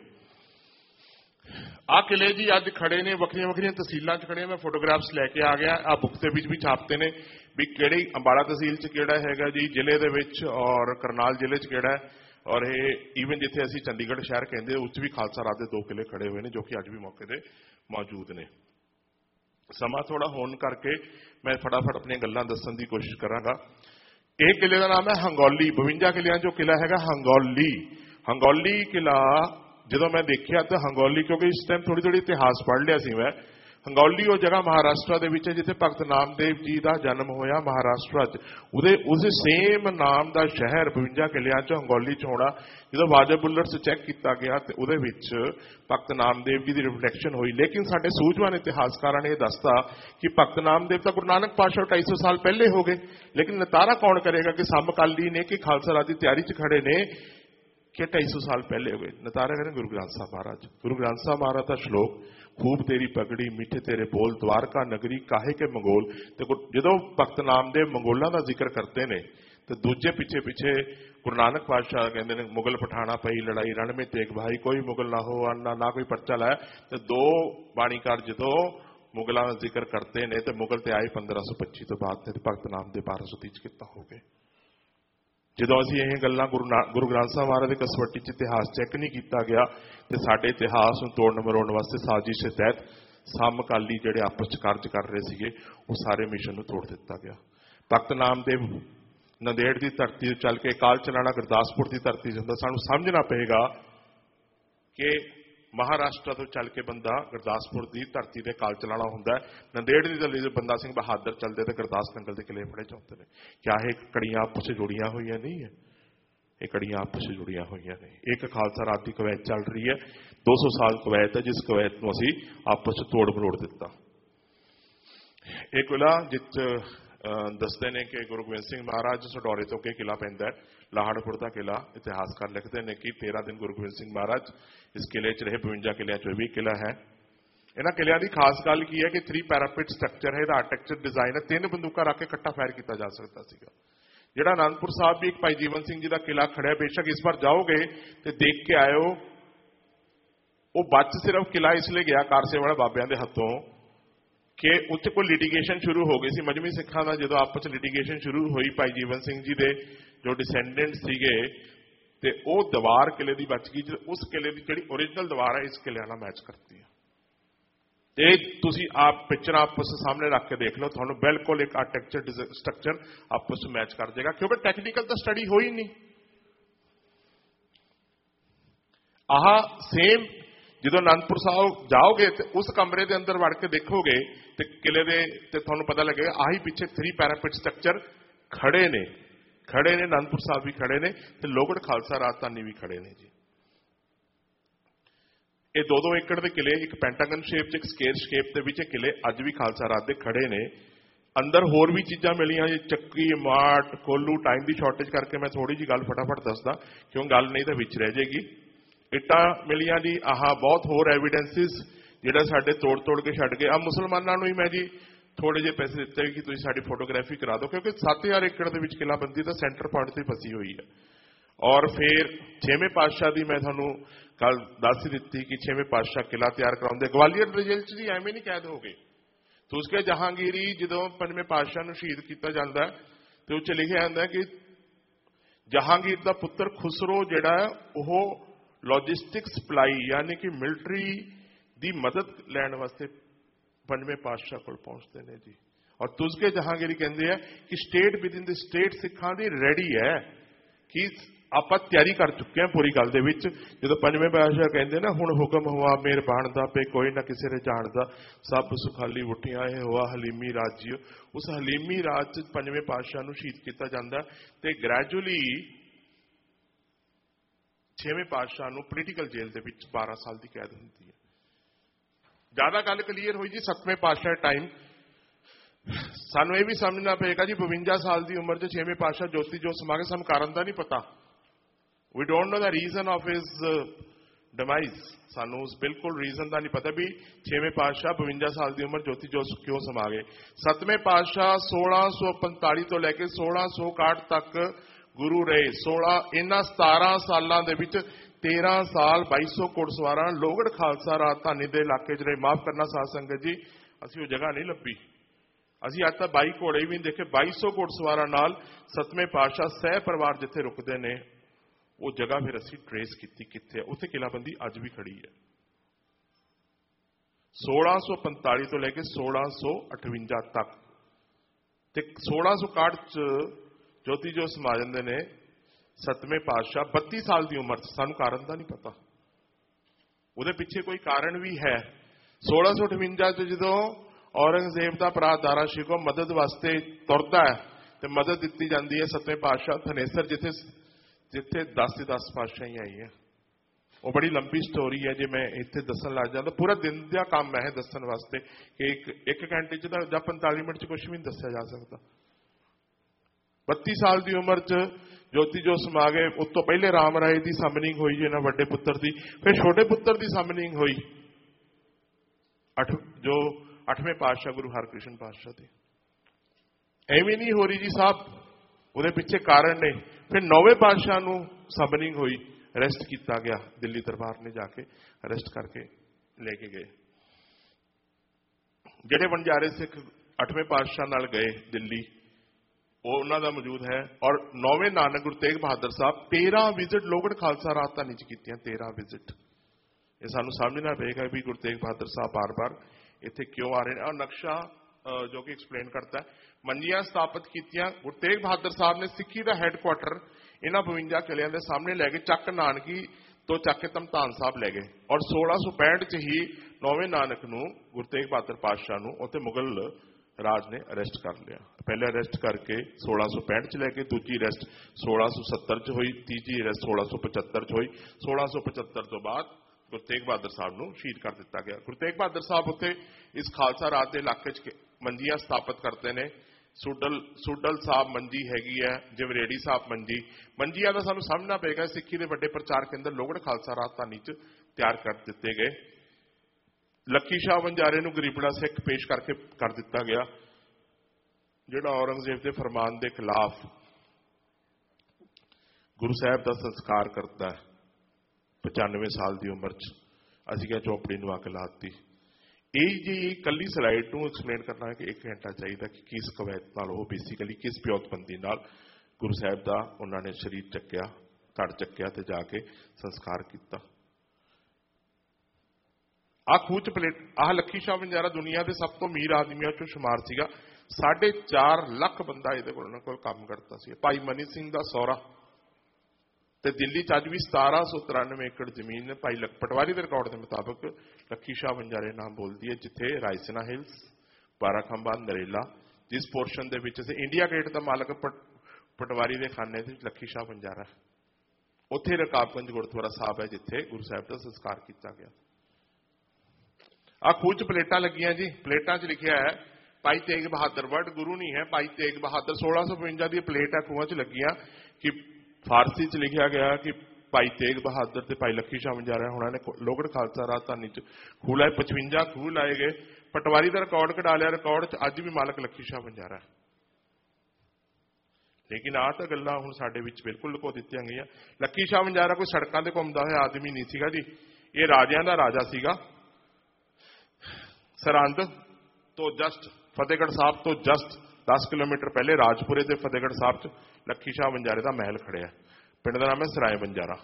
C: आ किले जी अज खड़े ने वखरियां वखरियां तहसीलों च खड़े। मैं फोटोग्राफ्स लैके आ गया आ बुक के भी छापते ने भी किहड़ी अंबाला तहसील च किहड़ा हैगा जी जिले दे विच और करनाल जिले च किहड़ा है और ये ईवन जिथे असीं चंडीगढ़ शहर कहंदे उस भी खालसा राज दे दो किले खड़े हुए हैं जो कि अज भी मौके ते मौजूद ने। समा थोड़ा होने करके मैं फटाफट अपनी गल्लां दस्सण दी कोशिश करांगा। यह किले का नाम है हंगौली। बवंजा किलियां जो किला हैगा हंगौली। हंगौली किला जो मैं देखिया तो हंगौली क्योंकि इस टाइम थोड़ी थोड़ी इतिहास पढ़ लिया सी मैं। हंगौली वो जगह महाराष्ट्र के विच जिथे भगत नामदेव जी का जन्म होया महाराष्ट्र च उस सेम नाम का शहर बवंजा किलियां च हंगौली च होना। जो वाजब बुलट्स चैक किया गया तो उहदे विच भगत नामदेव जी की रिफ्लैक्शन हुई। लेकिन साडे सूझवान इतिहासकारां ने दसता कि भगत नामदेव तो गुरु नानक पातशाह ढाई सौ साल पहले हो गए। लेकिन नतारा कौन करेगा कि समकाली ने कि खालसा राज की तैयारी च खड़े ने कि ढाई सौ साल पहले हो गए। नतारा करें गुरु ग्रंथ साहब महाराज। गुरु ग्रंथ साहब महाराज का श्लोक खूब तेरी पगड़ी मीठे तेरे बोल द्वारका नगरी काहे के मंगोल। तो जो भगत नामदेव मंगोलों का जिक्र करते हैं तो दूजे पिछे पिछे गुरु नानक पातशाह कहते हैं मुगल पठाना पई लड़ाई रण में तेग भाई कोई मुगल ना हो ना ना कोई परचा लाया। तो दो बाणीकार जो मुगलों का जिक्र करते हैं तो मुगल तो आए पंद्रह सौ पच्ची तो बाद भगत नामदेव बारह सौ तीस कितना हो गए। जो असीं यह गल्लां गुरु गुरु ग्रंथ साहिब महाराज की कसवटी च इतिहास चैक नहीं किया गया तो साडे इतिहास नूं तोड़न मरोड़न वास्ते साजिश के तहत समकाली जिहड़े आपस च कार्य कर रहे थे वो सारे मिशन नूं तोड़ दिता गया। भगत नामदेव नंदेड़ की धरती चल के काल चलाना गुरदासपुर की धरती से हुंदा। सानूं समझना पेगा कि महाराष्ट्र तो चल के बंदा गुरदासपुर की धरती से काल चलाना होंगे। नंदेड़ की धरती से बंदा सिंह बहादुर चलते तो गुरदास नंगल के किले फड़े चाहते हैं। क्या ये कड़ियां आपस में जुड़िया हुई नहीं है? ये कड़ियां आपस में जुड़िया हुई नहीं। एक खालसा राज की कवैत चल रही है दो सौ साल कवैत है जिस कवैत को असी आपस में तोड़ मरोड़ दिता। एक किला जित दसते ने कि गुरु गोबिंद सिंह महाराज सडौरे तो के किला पैंदा है लाहड़पुर का किला। इतिहासकार लिखते हैं कि तेरह दिन गुरु गोबिंद सिंह महाराज इस किले च रहे। बवंजा किलियां चो भी किला है। इन्हां किलियां की खास गल की है कि थ्री पैरापिट स्ट्रक्चर है। इसका आर्किटेक्चर डिजाइन है तीन बंदूकां रख के कट्टा फायर किया जा सकता सीगा। जिहड़ा आनंदपुर साहब भी एक भाई जीवन सिंह जी का किला खड़ा है बेशक इस बार जाओगे तो देख के आयो वो बच सिर्फ किला इसलिए गया कारसे वाले बाबियां दे हथों कि उत्थे कोई लिटिगेशन शुरू हो गई सी। मजहबी सिखां दा जदों आपस लिटिगेशन शुरू हुई भाई जीवन सिंह जी दे जो डिसेंडेंट्स सीगे ते ओ दीवार किले दी बच गई। उस किले की जिहड़ी ओरिजिनल दीवार है इस किले नाल मैच करती है। ये तुसीं आप पिक्चर आपस सामने रख के देख लो तुहानूं बिल्कुल एक आर्किटेक्चर स्ट्रक्चर आपस मैच कर जाएगा क्योंकि टैक्नीकल तो स्टडी हो ही नहीं। आह सेम जो आनंदपुर साहब जाओगे तो उस कमरे के अंदर वड़ के देखोगे तो किले दे ते तुहानूं पता लगेगा आही पीछे थ्री पैरापिट स्ट्रक्चर खड़े ने खड़े ने आनंदपुर साहब भी खड़े ने तो लोहगढ़ खालसा राजधानी भी खड़े ने जी। ये दो दो एकड़ के किले एक पेंटागन शेप च एक स्केयर शेप के विच किले अज भी खालसा राज के खड़े ने। अंदर होर भी चीज़ां मिलियां जी चक्की माट कोलू। टाइम की शॉर्टेज करके मैं थोड़ी जी गल फटाफट दसदा क्यों गल नहीं तो विच रह जाएगी। इट्टां मिलियां जी आह बहुत होर एविडेंसिस जिहड़ा साडे तोड़ तोड़ के छड्ड गए। आ मुसलमानां नूं ही मैं जी थोड़े जे पैसे दिते कि तुसीं साडी फोटोग्राफी करा दो क्योंकि सत्त हज़ार एकड़ दे विच किलाबंदी दा सेंटर पॉइंट ते फसी हुई है। और फिर छेवें पातशाह की मैं तुहानूं कल दस ही दिती कि छेवें पातशाह किला तैयार कराउंदे ग्वालियर दे जेल च जी एवें नहीं कैद हो गए। तो उसके जहांगीरी जदों पंजवें पातशाह नूं शहीद किया जाता है तो उस लिखिया जाता है कि जहांगीर का पुत्र खुसरो जिहड़ा है वह लॉजिस्टिक सप्लाई यानी कि मिलिटरी की मदद लैण वास्ते ਪੰਜਵੇਂ ਪਾਤਸ਼ਾਹ ਕੋਲ ਪਹੁੰਚਦੇ ਨੇ ਜੀ। ਔਰ ਤੁਜ਼ਕੇ ਜਹਾਂਗੀਰੀ ਕਹਿੰਦੇ ਆ ਕਿ state with in the state ਸਿੱਖਾਂ ਦੀ ਰੈਡੀ ਹੈ ਕਿ ਆਪਾਂ ਤਿਆਰੀ ਕਰ ਚੁੱਕੇ ਹਾਂ ਪੂਰੀ ਗੱਲ ਦੇ ਵਿੱਚ। ਜਦੋਂ ਪੰਜਵੇਂ ਪਾਤਸ਼ਾਹ ਕਹਿੰਦੇ ਨਾ ਹੁਣ ਹੁਕਮ ਹੋਆ ਮੇਰ ਬਾਣਦਾ ਪੇ ਕੋਈ ਨਾ ਕਿਸੇ ਨੇ ਜਾਣਦਾ ਸਭ ਸੁਖਾਲੀ ਵੁੱਟੀਆਂ ਇਹ ਹੋਆ ਹਲੀਮੀ ਰਾਜ। ਉਸ ਹਲੀਮੀ ਰਾਜ 'ਚ ਪੰਜਵੇਂ ਪਾਤਸ਼ਾਹ ਨੂੰ ਸ਼ਹੀਦ ਕੀਤਾ ਜਾਂਦਾ ਤੇ ਗ੍ਰੈਜੂਅਲੀ ਛੇਵੇਂ ਪਾਤਸ਼ਾਹ ਨੂੰ ਪੋਲੀਟੀਕਲ ਜੇਲ੍ਹ ਦੇ ਵਿੱਚ ਬਾਰਾਂ ਸਾਲ ਦੀ ਕੈਦ ਹੁੰਦੀ ਹੈ। ਜ਼ਿਆਦਾ ਗੱਲ ਕਲੀਅਰ ਹੋਈ ਜੀ ਸੱਤਵੇਂ ਪਾਤਸ਼ਾਹ ਟਾਈਮ। ਸਾਨੂੰ ਇਹ ਵੀ ਸਮਝਣਾ ਪਏਗਾ ਜੀ ਬਵੰਜਾ ਸਾਲ ਦੀ ਉਮਰ 'ਚ ਛੇਵੇਂ ਪਾਤਸ਼ਾਹ ਜੋਤੀ ਜੋਤ ਸਮਾ ਗਏ। ਸਾਨੂੰ ਕਾਰਨ ਦਾ ਨਹੀਂ ਪਤਾ। ਵੀ don't know the reason of his ਡਿਮਾਈਜ਼। ਸਾਨੂੰ ਉਸ ਬਿਲਕੁਲ ਰੀਜ਼ਨ ਦਾ ਨਹੀਂ ਪਤਾ ਵੀ ਛੇਵੇਂ ਪਾਤਸ਼ਾਹ ਬਵੰਜਾ ਸਾਲ ਦੀ ਉਮਰ ਜੋਤੀ ਜੋਤ ਕਿਉਂ ਸਮਾ ਗਏ। ਸੱਤਵੇਂ ਪਾਤਸ਼ਾਹ ਸੋਲਾਂ ਸੌ ਪੰਤਾਲੀ ਤੋਂ ਲੈ ਕੇ ਸੋਲਾਂ ਸੌ ਇਕਾਹਠ ਤੱਕ ਗੁਰੂ ਰਹੇ। ਸੋਲਾਂ ਇਹਨਾਂ ਸਤਾਰਾਂ ਸਾਲਾਂ ਦੇ ਵਿੱਚ ਤੇਰਾਂ ਸਾਲ ਬਾਈ ਸੌ ਘੋੜਸਵਾਰਾਂ ਲੋਹਗੜ੍ਹ ਖਾਲਸਾ ਰਾਜਧਾਨੀ ਦੇ ਇਲਾਕੇ 'ਚ ਰਹੇ। ਮਾਫ ਕਰਨਾ ਸਾਧ ਸੰਗਤ ਜੀ, ਅਸੀਂ ਉਹ ਜਗ੍ਹਾ ਨਹੀਂ ਲੱਭੀ। ਅਸੀਂ ਅੱਜ ਤੱਕ ਬਾਈ ਘੋੜੇ ਵੀ ਨਹੀਂ ਦੇਖੇ। ਬਾਈ ਸੌ ਘੋੜਸਵਾਰਾਂ ਨਾਲ ਸੱਤਵੇਂ ਪਾਤਸ਼ਾਹ ਸਹਿ ਪਰਿਵਾਰ ਜਿੱਥੇ ਰੁਕਦੇ ਨੇ ਉਹ ਜਗ੍ਹਾ ਫਿਰ ਅਸੀਂ ਟ੍ਰੇਸ ਕੀਤੀ ਕਿੱਥੇ। ਉੱਥੇ ਕਿਲਾਬੰਦੀ ਅੱਜ ਵੀ ਖੜੀ ਹੈ। ਸੋਲਾਂ ਸੌ ਪੰਤਾਲੀ ਤੋਂ ਲੈ ਕੇ ਸੋਲਾਂ ਸੌ ਅਠਵੰਜਾ ਤੱਕ ਤੇ ਸੋਲਾਂ ਸੌ ਇਕਾਹਠ 'ਚ ਜੋਤੀ ਜੋਤ ਸਮਾ ਜਾਂਦੇ ਨੇ ਸੱਤਵੇਂ ਪਾਤਸ਼ਾਹ ਬੱਤੀ ਸਾਲ ਦੀ ਉਮਰ 'ਚ। ਸਾਨੂੰ ਕਾਰਨ ਦਾ ਨਹੀਂ ਪਤਾ। ਉਹਦੇ ਪਿੱਛੇ ਕੋਈ ਕਾਰਨ ਵੀ ਹੈ। ਸੋਲਾਂ ਸੌ ਅਠਵੰਜਾ 'ਚ ਜਦੋਂ ਔਰੰਗਜ਼ੇਬ ਦਾ ਭਰਾ ਦਾਰਾ ਸ਼ਿਕੋ ਮਦਦ ਵਾਸਤੇ ਤੁਰਦਾ ਹੈ ਤੇ ਮਦਦ ਦਿੱਤੀ ਜਾਂਦੀ ਹੈ ਸੱਤਵੇਂ ਪਾਤਸ਼ਾਹ ਥਨੇਸਰ ਜਿੱਥੇ ਜਿੱਥੇ ਦਸ ਦੇ ਦਸ ਪਾਤਸ਼ਾਹੀਆਂ ਆਈਆਂ। ਉਹ ਬੜੀ ਲੰਬੀ ਸਟੋਰੀ ਹੈ। ਜੇ ਮੈਂ ਇੱਥੇ ਦੱਸਣ ਲੱਗ ਜਾਂਦਾ ਪੂਰਾ ਦਿਨ ਦਾ ਕੰਮ ਹੈ ਦੱਸਣ ਵਾਸਤੇ ਕਿ ਇੱਕ ਇੱਕ ਘੰਟੇ 'ਚ ਜਾਂ ਪੰਤਾਲੀ ਮਿੰਟ 'ਚ ਕੁਝ ਵੀ ਨਹੀਂ ਦੱਸਿਆ ਜਾ ਸਕਦਾ। ਬੱਤੀ ਸਾਲ ਦੀ ਉਮਰ 'ਚ ਜੋਤੀ ਜੋਤ ਸਮਾ ਗਏ। ਉਸ ਤੋਂ ਪਹਿਲੇ ਰਾਮ ਰਾਏ ਦੀ ਸਮਨਿੰਗ ਹੋਈ ਜੀ ਇਹਨਾਂ ਵੱਡੇ ਪੁੱਤਰ ਦੀ। ਫਿਰ ਛੋਟੇ ਪੁੱਤਰ ਦੀ ਸਮਨਿੰਗ ਹੋਈ ਅੱਠ ਜੋ ਅੱਠਵੇਂ ਪਾਤਸ਼ਾਹ ਗੁਰੂ ਹਰਕ੍ਰਿਸ਼ਨ ਪਾਤਸ਼ਾਹ ਦੀ। ਐਵੇਂ ਨਹੀਂ ਹੋ ਰਹੀ ਜੀ ਸਾਹਿਬ, ਉਹਦੇ ਪਿੱਛੇ ਕਾਰਨ ਨੇ। ਫਿਰ ਨੌਵੇਂ ਪਾਤਸ਼ਾਹ ਨੂੰ ਸਮਨਿੰਗ ਹੋਈ, ਅਰੈਸਟ ਕੀਤਾ ਗਿਆ। ਦਿੱਲੀ ਦਰਬਾਰ ਨੇ ਜਾ ਕੇ ਅਰੈਸਟ ਕਰਕੇ ਲੈ ਕੇ ਗਏ। ਜਿਹੜੇ ਵਣਜਾਰੇ ਸਿੱਖ ਅੱਠਵੇਂ ਪਾਤਸ਼ਾਹ ਨਾਲ ਗਏ ਦਿੱਲੀ ਉਹ ਉਹਨਾਂ ਦਾ ਮੌਜੂਦ ਹੈ। ਔਰ ਨੌਵੇਂ ਨਾਨਕ ਗੁਰੂ ਤੇਗ ਬਹਾਦਰ ਸਾਹਿਬ ਤੇਰਾਂ ਵਿਜ਼ਿਟ ਲੋਹਗੜ੍ਹ ਖਾਲਸਾ ਰਾਜਧਾਨੀ 'ਚ ਕੀਤੀਆਂ। ਤੇਰਾਂ ਵਿਜ਼ਿਟ। ਇਹ ਸਾਨੂੰ ਸਮਝਣਾ ਪਏਗਾ ਵੀ ਗੁਰੂ ਤੇਗ ਬਹਾਦਰ ਸਾਹਿਬ ਬਾਰ-ਬਾਰ ਇੱਥੇ ਕਿਉਂ ਆ ਰਹੇ ਨੇ। ਔਰ ਨਕਸ਼ਾ ਜੋ ਕਿ ਐਕਸਪਲੇਨ ਕਰਦਾ ਮੰਜੀਆਂ ਸਥਾਪਿਤ ਕੀਤੀਆਂ। ਗੁਰੂ ਤੇਗ ਬਹਾਦਰ ਸਾਹਿਬ ਨੇ ਸਿੱਖੀ ਦਾ ਹੈੱਡਕੁਆਟਰ ਇਹਨਾਂ ਬਵੰਜਾ ਕਿਲਿਆਂ ਦੇ ਸਾਹਮਣੇ ਲੈ ਕੇ ਚੱਕ ਨਾਨਕੀ ਤੋਂ ਚੱਕ ਕੇ ਧਮਤਾਨ ਸਾਹਿਬ ਲੈ ਗਏ। ਔਰ ਸੋਲਾਂ ਸੌ ਪੈਂਹਠ 'ਚ ਹੀ ਨੌਵੇਂ ਨਾਨਕ ਨੂੰ ਗੁਰੂ ਤੇਗ ਬਹਾਦਰ ਪਾਤਸ਼ਾਹ ਨੂੰ ਉੱਥੇ ਮੁਗਲ ਰਾਜ ਨੇ ਅਰੈਸਟ ਕਰ ਲਿਆ। ਪਹਿਲੇ ਅਰੈਸਟ ਕਰਕੇ ਸੋਲਾਂ ਸੌ ਪੈਂਹਠ 'ਚ ਲੈ ਕੇ ਦੂਜੀ ਅਰੈਸਟ ਸੋਲਾਂ ਸੌ ਸੱਤਰ 'ਚ ਹੋਈ, ਤੀਜੀ ਅਰੈਸਟ ਸੋਲਾਂ ਸੌ ਪਚੱਤਰ 'ਚ ਹੋਈ। ਸੋਲਾਂ ਸੌ ਪਚੱਤਰ ਤੋਂ ਬਾਅਦ ਗੁਰੂ ਤੇਗ ਬਹਾਦਰ ਸਾਹਿਬ ਨੂੰ ਸ਼ਹੀਦ ਕਰ ਦਿੱਤਾ ਗਿਆ। ਗੁਰੂ ਤੇਗ ਬਹਾਦਰ ਸਾਹਿਬ ਉੱਥੇ ਇਸ ਖਾਲਸਾ ਰਾਜ ਦੇ ਇਲਾਕੇ 'ਚ ਮੰਜੀਆਂ ਸਥਾਪਿਤ ਕਰਦੇ ਨੇ। ਸੂਡਲ ਸੂਡਲ ਸਾਹਿਬ ਮੰਜੀ ਹੈਗੀ ਹੈ, ਜਵਰੇੜੀ ਸਾਹਿਬ ਮੰਜੀ। ਮੰਜੀਆਂ ਦਾ ਸਾਨੂੰ ਸਮਝਣਾ ਪਏਗਾ ਸਿੱਖੀ ਦੇ ਵੱਡੇ ਪ੍ਰਚਾਰ ਕੇਂਦਰ ਲੋਹਗੜ੍ਹ ਖਾਲਸਾ ਰਾਜਧਾਨੀ 'ਚ ਤਿਆਰ ਕਰ ਦਿੱਤੇ ਗਏ। ਲੱਖੀ ਸ਼ਾਹ ਵਣਜਾਰੇ ਨੂੰ ਗਰੀਬੜਾ ਸਿੱਖ ਪੇਸ਼ ਕਰਕੇ ਕਰ ਦਿੱਤਾ ਗਿਆ ਜਿਹੜਾ ਔਰੰਗਜ਼ੇਬ ਦੇ ਫਰਮਾਨ ਦੇ ਖਿਲਾਫ ਗੁਰੂ ਸਾਹਿਬ ਦਾ ਸੰਸਕਾਰ ਕਰਦਾ ਹੈ ਪਚਾਨਵੇਂ ਸਾਲ ਦੀ ਉਮਰ 'ਚ। ਅਸੀਂ ਕਿਹਾ ਚੌਪੜੀ ਨੂੰ ਅੱਗ ਲਾਤੀ। ਇਹ ਜੀ ਕੱਲੀ ਸਲਾਈਡ ਨੂੰ ਐਕਸਪਲੇਨ ਕਰਨਾ ਹੈ ਕਿ ਇੱਕ ਘੰਟਾ ਚਾਹੀਦਾ ਕਿ ਕਿਸ ਕਵੈਤ ਨਾਲ ਉਹ ਬੇਸਿਕਲੀ ਕਿਸ ਪਿਓਤਬੰਦੀ ਨਾਲ ਗੁਰੂ ਸਾਹਿਬ ਦਾ ਉਹਨਾਂ ਨੇ ਸ਼ਰੀਰ ਚੱਕਿਆ, ਘੜ ਚੱਕਿਆ ਤੇ ਜਾ ਕੇ ਸੰਸਕਾਰ ਕੀਤਾ। ਆਹ ਖੂਹ 'ਚ ਪਲੇਟ ਆਹ ਲੱਖੀ ਸ਼ਾਹ ਵਣਜਾਰਾ ਦੁਨੀਆ ਦੇ ਸਭ ਤੋਂ ਅਮੀਰ ਆਦਮੀਆਂ 'ਚੋਂ ਸ਼ੁਮਾਰ ਸੀਗਾ। ਸਾਢੇ ਚਾਰ ਲੱਖ ਬੰਦਾ ਇਹਦੇ ਕੋਲ ਉਹਨਾਂ ਕੋਲ ਕੰਮ ਕਰਦਾ ਸੀ। ਭਾਈ ਮਨੀ ਸਿੰਘ ਦਾ ਸਹੁਰਾ ਤੇ ਦਿੱਲੀ 'ਚ ਅੱਜ ਵੀ ਸਤਾਰਾਂ ਸੌ ਤਰਾਨਵੇਂ ਏਕੜ ਜ਼ਮੀਨ ਭਾਈ ਪਟਵਾਰੀ ਦੇ ਰਿਕਾਰਡ ਦੇ ਮੁਤਾਬਕ ਲੱਖੀ ਸ਼ਾਹ ਵਣਜਾਰੇ ਨਾਮ ਬੋਲਦੀ ਹੈ, ਜਿੱਥੇ ਰਾਇਸਨਾ ਹਿਲਸ, ਬਾਰਾਖੰਬਾ, ਨਰੇਲਾ, ਜਿਸ ਪੋਰਸ਼ਨ ਦੇ ਵਿੱਚ ਇੰਡੀਆ ਗੇਟ ਦਾ ਮਾਲਕ ਪਟਵਾਰੀ ਦੇ ਖਾਨੇ ਦੇ ਵਿੱਚ ਲੱਖੀ ਸ਼ਾਹ ਵਣਜਾਰਾ, ਉੱਥੇ ਰਕਾਬਗੰਜ ਗੁਰਦੁਆਰਾ ਸਾਹਿਬ ਹੈ ਜਿੱਥੇ ਗੁਰੂ ਸਾਹਿਬ ਦਾ ਸੰਸਕਾਰ ਕੀਤਾ ਗਿਆ। ਆਹ ਖੂਹ 'ਚ ਪਲੇਟਾਂ ਲੱਗੀਆਂ ਜੀ। ਪਲੇਟਾਂ 'ਚ ਲਿਖਿਆ ਹੈ ਭਾਈ ਤੇਗ ਬਹਾਦਰ। ਵਰਡ ਗੁਰੂ ਨਹੀਂ ਹੈ, ਭਾਈ ਤੇਗ ਬਹਾਦਰ। ਸੋਲਾਂ ਸੌ ਪਚਵੰਜਾ ਦੀ ਪਲੇਟ ਹੈ ਖੂਹਾਂ 'ਚ ਲੱਗੀਆਂ ਕਿ ਫਾਰਸੀ 'ਚ ਲਿਖਿਆ ਗਿਆ ਕਿ ਭਾਈ ਤੇਗ ਬਹਾਦਰ ਤੇ ਭਾਈ ਲੱਖੀ ਸ਼ਾਹ ਵਣਜਾਰਾ ਉਹਨਾਂ ਨੇ ਲੋਹਗੜ੍ਹ ਖਾਲਸਾ ਰਾਜਧਾਨੀ 'ਚ ਖੂਹ ਲਾਏ। ਪਚਵੰਜਾ ਖੂਹ ਲਾਏ ਗਏ। ਪਟਵਾਰੀ ਦਾ ਰਿਕਾਰਡ ਕਢਾ ਲਿਆ। ਰਿਕਾਰਡ 'ਚ ਅੱਜ ਵੀ ਮਾਲਕ ਲੱਖੀ ਸ਼ਾਹ ਵਣਜਾਰਾ। ਲੇਕਿਨ ਆਹ ਤਾਂ ਗੱਲਾਂ ਹੁਣ ਸਾਡੇ ਵਿੱਚ ਬਿਲਕੁਲ ਲੁਕੋ ਦਿੱਤੀਆਂ ਗਈਆਂ। ਲੱਖੀ ਸ਼ਾਹ ਵਣਜਾਰਾ ਕੋਈ ਸੜਕਾਂ ਤੇ ਘੁੰਮਦਾ ਹੋਇਆ ਆਦਮੀ ਨਹੀਂ ਸੀਗਾ ਜੀ। ਇਹ ਰਾਜਿਆਂ ਦਾ ਰਾਜਾ ਸੀਗਾ। ਸਰਹੰਦ ਤੋਂ ਜਸਟ ਫਤਿਹਗੜ੍ਹ ਸਾਹਿਬ ਤੋਂ ਜਸਟ ਦਸ ਕਿਲੋਮੀਟਰ ਪਹਿਲੇ ਰਾਜਪੁਰੇ ਦੇ ਫਤਿਹਗੜ੍ਹ ਸਾਹਿਬ 'ਚ ਲੱਖੀ ਸ਼ਾਹ ਵਣਜਾਰੇ ਦਾ ਮਹਿਲ ਖੜਿਆ। ਪਿੰਡ ਦਾ ਨਾਮ ਹੈ ਸਰਾਏ ਵਣਜਾਰਾ।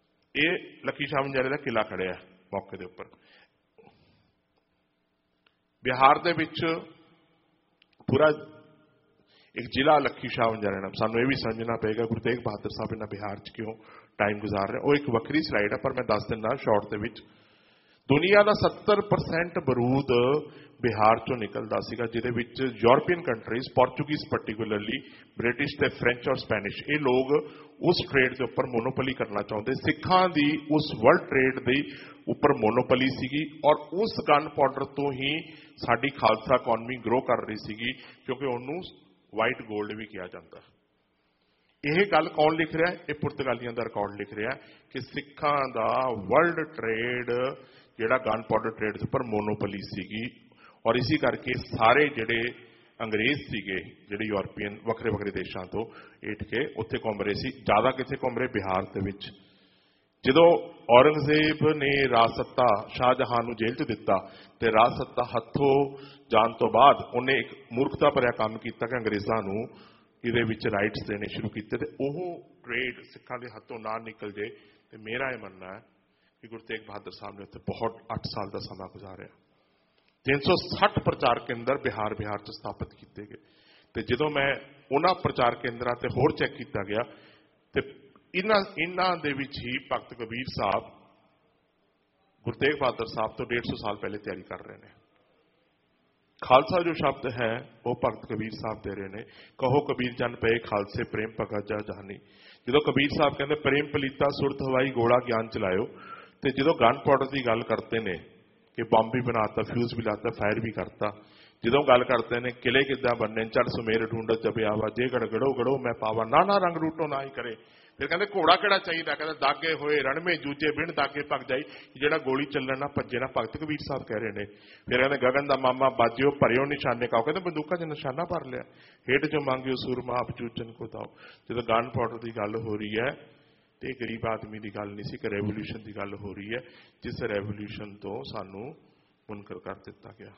C: ਇਹ ਲੱਖੀ ਸ਼ਾਹ ਵਣਜਾਰੇ ਦਾ ਕਿਲਾ ਖੜਿਆ ਮੌਕੇ ਦੇ ਉੱਪਰ। ਬਿਹਾਰ ਦੇ ਵਿੱਚ ਪੂਰਾ ਇੱਕ ਜ਼ਿਲ੍ਹਾ ਲੱਖੀ ਸ਼ਾਹ ਬਣ ਜਾਣਾ। ਸਾਨੂੰ ਇਹ ਵੀ ਸਮਝਣਾ ਪਏਗਾ ਗੁਰੂ ਤੇਗ ਬਹਾਦਰ ਸਾਹਿਬ ਇਹਨਾਂ ਬਿਹਾਰ 'ਚ ਕਿਉਂ ਟਾਈਮ ਗੁਜ਼ਾਰ ਰਹੇ। ਉਹ ਇੱਕ ਵੱਖਰੀ ਸਲਾਈਡ ਹੈ, ਪਰ ਮੈਂ ਦੱਸ ਦਿੰਦਾ ਸ਼ਾਰਟ ਦੇ ਵਿੱਚ। ਦੁਨੀਆ ਦਾ ਸੱਤਰ ਪਰਸੈਂਟ ਬਰੂਦ ਬਿਹਾਰ ਚੋਂ ਨਿਕਲਦਾ ਸੀਗਾ, ਜਿਹਦੇ ਵਿੱਚ ਯੂਰਪੀਅਨ ਕੰਟਰੀਜ਼, ਪੋਰਚੁਗੀਜ਼ ਪਾਰਟਿਕੂਲਰਲੀ, ਬ੍ਰਿਟਿਸ਼ ਤੇ ਫ੍ਰੈਂਚ ਔਰ ਸਪੈਨਿਸ਼, ਇਹ ਲੋਕ ਉਸ ਟ੍ਰੇਡ ਦੇ ਉੱਪਰ ਮੋਨੋਪੋਲੀ ਕਰਨਾ ਚਾਹੁੰਦੇ। ਸਿੱਖਾਂ ਦੀ ਉਸ ਵਰਲਡ ਟ੍ਰੇਡ ਦੇ ਉੱਪਰ ਮੋਨੋਪੋਲੀ ਸੀਗੀ ਔਰ ਉਸ ਗਨ ਪਾਊਡਰ ਤੋਂ ਹੀ ਸਾਡੀ ਖਾਲਸਾ ਇਕਨੋਮੀ ਗਰੋ ਕਰ ਰਹੀ ਸੀਗੀ, ਕਿਉਂਕਿ ਉਹਨੂੰ ਵਾਈਟ 골ਡ ਵੀ ਕਿਹਾ ਜਾਂਦਾ। ਇਹ ਗੱਲ ਕੌਣ ਲਿਖ ਰਿਹਾ? ਇਹ ਪੁਰਤਗਾਲੀਆਂ ਦਾ ਰਿਕਾਰਡ ਲਿਖ ਰਿਹਾ ਕਿ ਸਿੱਖਾਂ ਦਾ ਵਰਲਡ ਟ੍ਰੇਡ ਜਿਹੜਾ ਗਨ ਪਾਊਡਰ ਟ੍ਰੇਡ ਦੇ ਉੱਪਰ ਮੋਨੋਪੋਲੀ ਸੀਗੀ ਔਰ ਇਸੇ ਕਰਕੇ ਸਾਰੇ ਜਿਹੜੇ ਅੰਗਰੇਜ਼ ਸੀਗੇ, ਜਿਹੜੇ ਯੂਰਪੀਅਨ ਵੱਖਰੇ ਵੱਖਰੇ ਦੇਸ਼ਾਂ ਤੋਂ ਏਠ ਕੇ ਉੱਥੇ ਘੁੰਮ ਰਹੇ ਸੀ। ਜ਼ਿਆਦਾ ਕਿੱਥੇ ਘੁੰਮ ਰਹੇ? ਬਿਹਾਰ ਦੇ ਵਿੱਚ। ਜਦੋਂ ਔਰੰਗਜ਼ੇਬ ਨੇ ਰਾਜ ਸੱਤਾ ਸ਼ਾਹਜਹਾਨ ਨੂੰ ਜੇਲ੍ਹ 'ਚ ਦਿੱਤਾ ਤੇ ਰਾਜ ਸੱਤਾ ਹੱਥੋਂ ਜਾਣ ਤੋਂ ਬਾਅਦ ਉਹਨੇ ਇੱਕ ਮੂਰਖਤਾ ਭਰਿਆ ਕੰਮ ਕੀਤਾ ਕਿ ਅੰਗਰੇਜ਼ਾਂ ਨੂੰ ਇਹਦੇ ਵਿੱਚ ਰਾਈਟਸ ਦੇਣੇ ਸ਼ੁਰੂ ਕੀਤੇ ਤੇ ਉਹ ਟ੍ਰੇਡ ਸਿੱਖਾਂ ਦੇ ਹੱਥੋਂ ਨਾ ਨਿਕਲ ਜੇ। ਤੇ ਮੇਰਾ ਇਹ ਮੰਨਣਾ ਹੈ ਕਿ ਗੁਰੂ ਤੇਗ ਬਹਾਦਰ ਸਾਹਿਬ ਨੇ ਉੱਥੇ ਬਹੁਤ ਅੱਠ ਸਾਲ ਦਾ ਸਮਾਂ ਗੁਜ਼ਾਰਿਆ। ਤਿੰਨ ਸੌ ਸੱਠ ਪ੍ਰਚਾਰ ਕੇਂਦਰ ਬਿਹਾਰ ਬਿਹਾਰ 'ਚ ਸਥਾਪਿਤ ਕੀਤੇ ਗਏ ਤੇ ਜਦੋਂ ਮੈਂ ਉਹਨਾਂ ਪ੍ਰਚਾਰ ਕੇਂਦਰਾਂ ਤੇ ਹੋਰ ਚੈੱਕ ਕੀਤਾ ਗਿਆ ਤੇ ਇਹਨਾਂ ਇਹਨਾਂ ਦੇ ਵਿੱਚ ਹੀ ਭਗਤ ਕਬੀਰ ਸਾਹਿਬ ਗੁਰੂ ਤੇਗ ਬਹਾਦਰ ਸਾਹਿਬ ਤੋਂ ਡੇਢ ਸੌ ਸਾਲ ਪਹਿਲੇ ਤਿਆਰੀ ਕਰ ਰਹੇ ਨੇ। ਖਾਲਸਾ ਜੋ ਸ਼ਬਦ ਹੈ ਉਹ ਭਗਤ ਕਬੀਰ ਸਾਹਿਬ ਦੇ ਰਹੇ ਨੇ। ਕਹੋ ਕਬੀਰ ਜਨ ਪਏ ਖਾਲਸੇ ਪ੍ਰੇਮ ਭਗਤ ਜਾ ਜਹਾਨੀ। ਜਦੋਂ ਕਬੀਰ ਸਾਹਿਬ ਕਹਿੰਦੇ ਪ੍ਰੇਮ ਪਲੀਤਾ ਸੁਰਤ ਹਵਾਈ ਗੋਲਾ ਗਿਆਨ ਚਲਾਇਓ, ਤੇ ਜਦੋਂ ਗਨ ਪਾਊਡਰ ਦੀ ਗੱਲ ਕਰਦੇ ਨੇ ਕਿ ਬੰਬ ਵੀ ਬਣਾਤਾ, ਫਿਊਜ਼ ਵੀ ਲਾਤਾ, ਫਾਇਰ ਵੀ ਕਰਤਾ, ਜਦੋਂ ਗੱਲ ਕਰਦੇ ਨੇ ਕਿਲੇ ਕਿੱਦਾਂ ਬਣਨੇ, ਚੱਲ ਸੁਮੇਰ ਢੂੰਡਤ ਜਪਿਆ ਵਾ, ਜੇ ਗੜ ਗੜੋ ਗੜੋ ਮੈਂ ਪਾਵਾ, ਨਾ ਨਾ ਰੰਗ ਰੂਟੋ ਨਾ ਹੀ ਕਰੇ। ਫਿਰ ਕਹਿੰਦੇ ਘੋੜਾ ਕਿਹੜਾ ਚਾਹੀਦਾ? ਕਹਿੰਦੇ ਦਾਗੇ ਹੋਏ ਰਣਮੇ ਜੂਝੇ ਬਿਨ ਦਾਗੇ ਭਗ ਜਾਈ, ਜਿਹੜਾ ਗੋਲੀ ਚੱਲਣ ਨਾ ਭੱਜੇ ਨਾ। ਭਗਤ ਕਬੀਰ ਸਾਹਿਬ ਕਹਿ ਰਹੇ ਨੇ। ਫਿਰ ਕਹਿੰਦੇ ਗਗਨ ਦਾ ਮਾਮਾ ਬਾਜਿਓ ਭਰਿਓ ਨਿਸ਼ਾਨੇ ਕਾਓ, ਕਹਿੰਦੇ ਬੰਦੂਕਾਂ 'ਚ ਨਿਸ਼ਾਨਾ ਭਰ ਲਿਆ, ਹੇਠ ਜੋ ਮੰਗਿਓ ਸੂਰਮਾ ਆਪ ਚੂਚਨ ਕੋ ਦਾਓ। ਜਦੋਂ ਗਨ ਪਾਊਡਰ ਦੀ ਗੱਲ ਹੋ ਰਹੀ ਹੈ ਤੇ ਇਹ ਗਰੀਬ ਆਦਮੀ ਦੀ ਗੱਲ ਨਹੀਂ ਸੀ, ਕਿ ਰੈਵੋਲੂਸ਼ਨ ਦੀ ਗੱਲ ਹੋ ਰਹੀ ਹੈ, ਜਿਸ ਰੈਵੋਲੂਸ਼ਨ ਤੋਂ ਸਾਨੂੰ ਮੁਨਕਰ ਕਰ ਦਿੱਤਾ ਗਿਆ।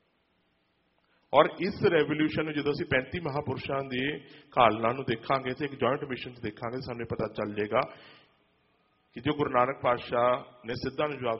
C: ਔਰ ਇਸ ਰੈਵੋਲੂਸ਼ਨ ਨੂੰ ਜਦੋਂ ਅਸੀਂ ਪੈਂਤੀ ਮਹਾਪੁਰਸ਼ਾਂ ਦੇ ਘਾਲਣਾ ਨੂੰ ਦੇਖਾਂਗੇ ਤੇ ਇੱਕ ਜੁਆਇੰਟ ਮਿਸ਼ਨ 'ਚ ਦੇਖਾਂਗੇ, ਸਾਨੂੰ ਪਤਾ ਚੱਲ ਜਾਏਗਾ ਕਿ ਜੋ ਗੁਰੂ ਨਾਨਕ ਪਾਤਸ਼ਾਹ ਨੇ ਸਿੱਧਾ ਨੂੰ ਜਵਾਬ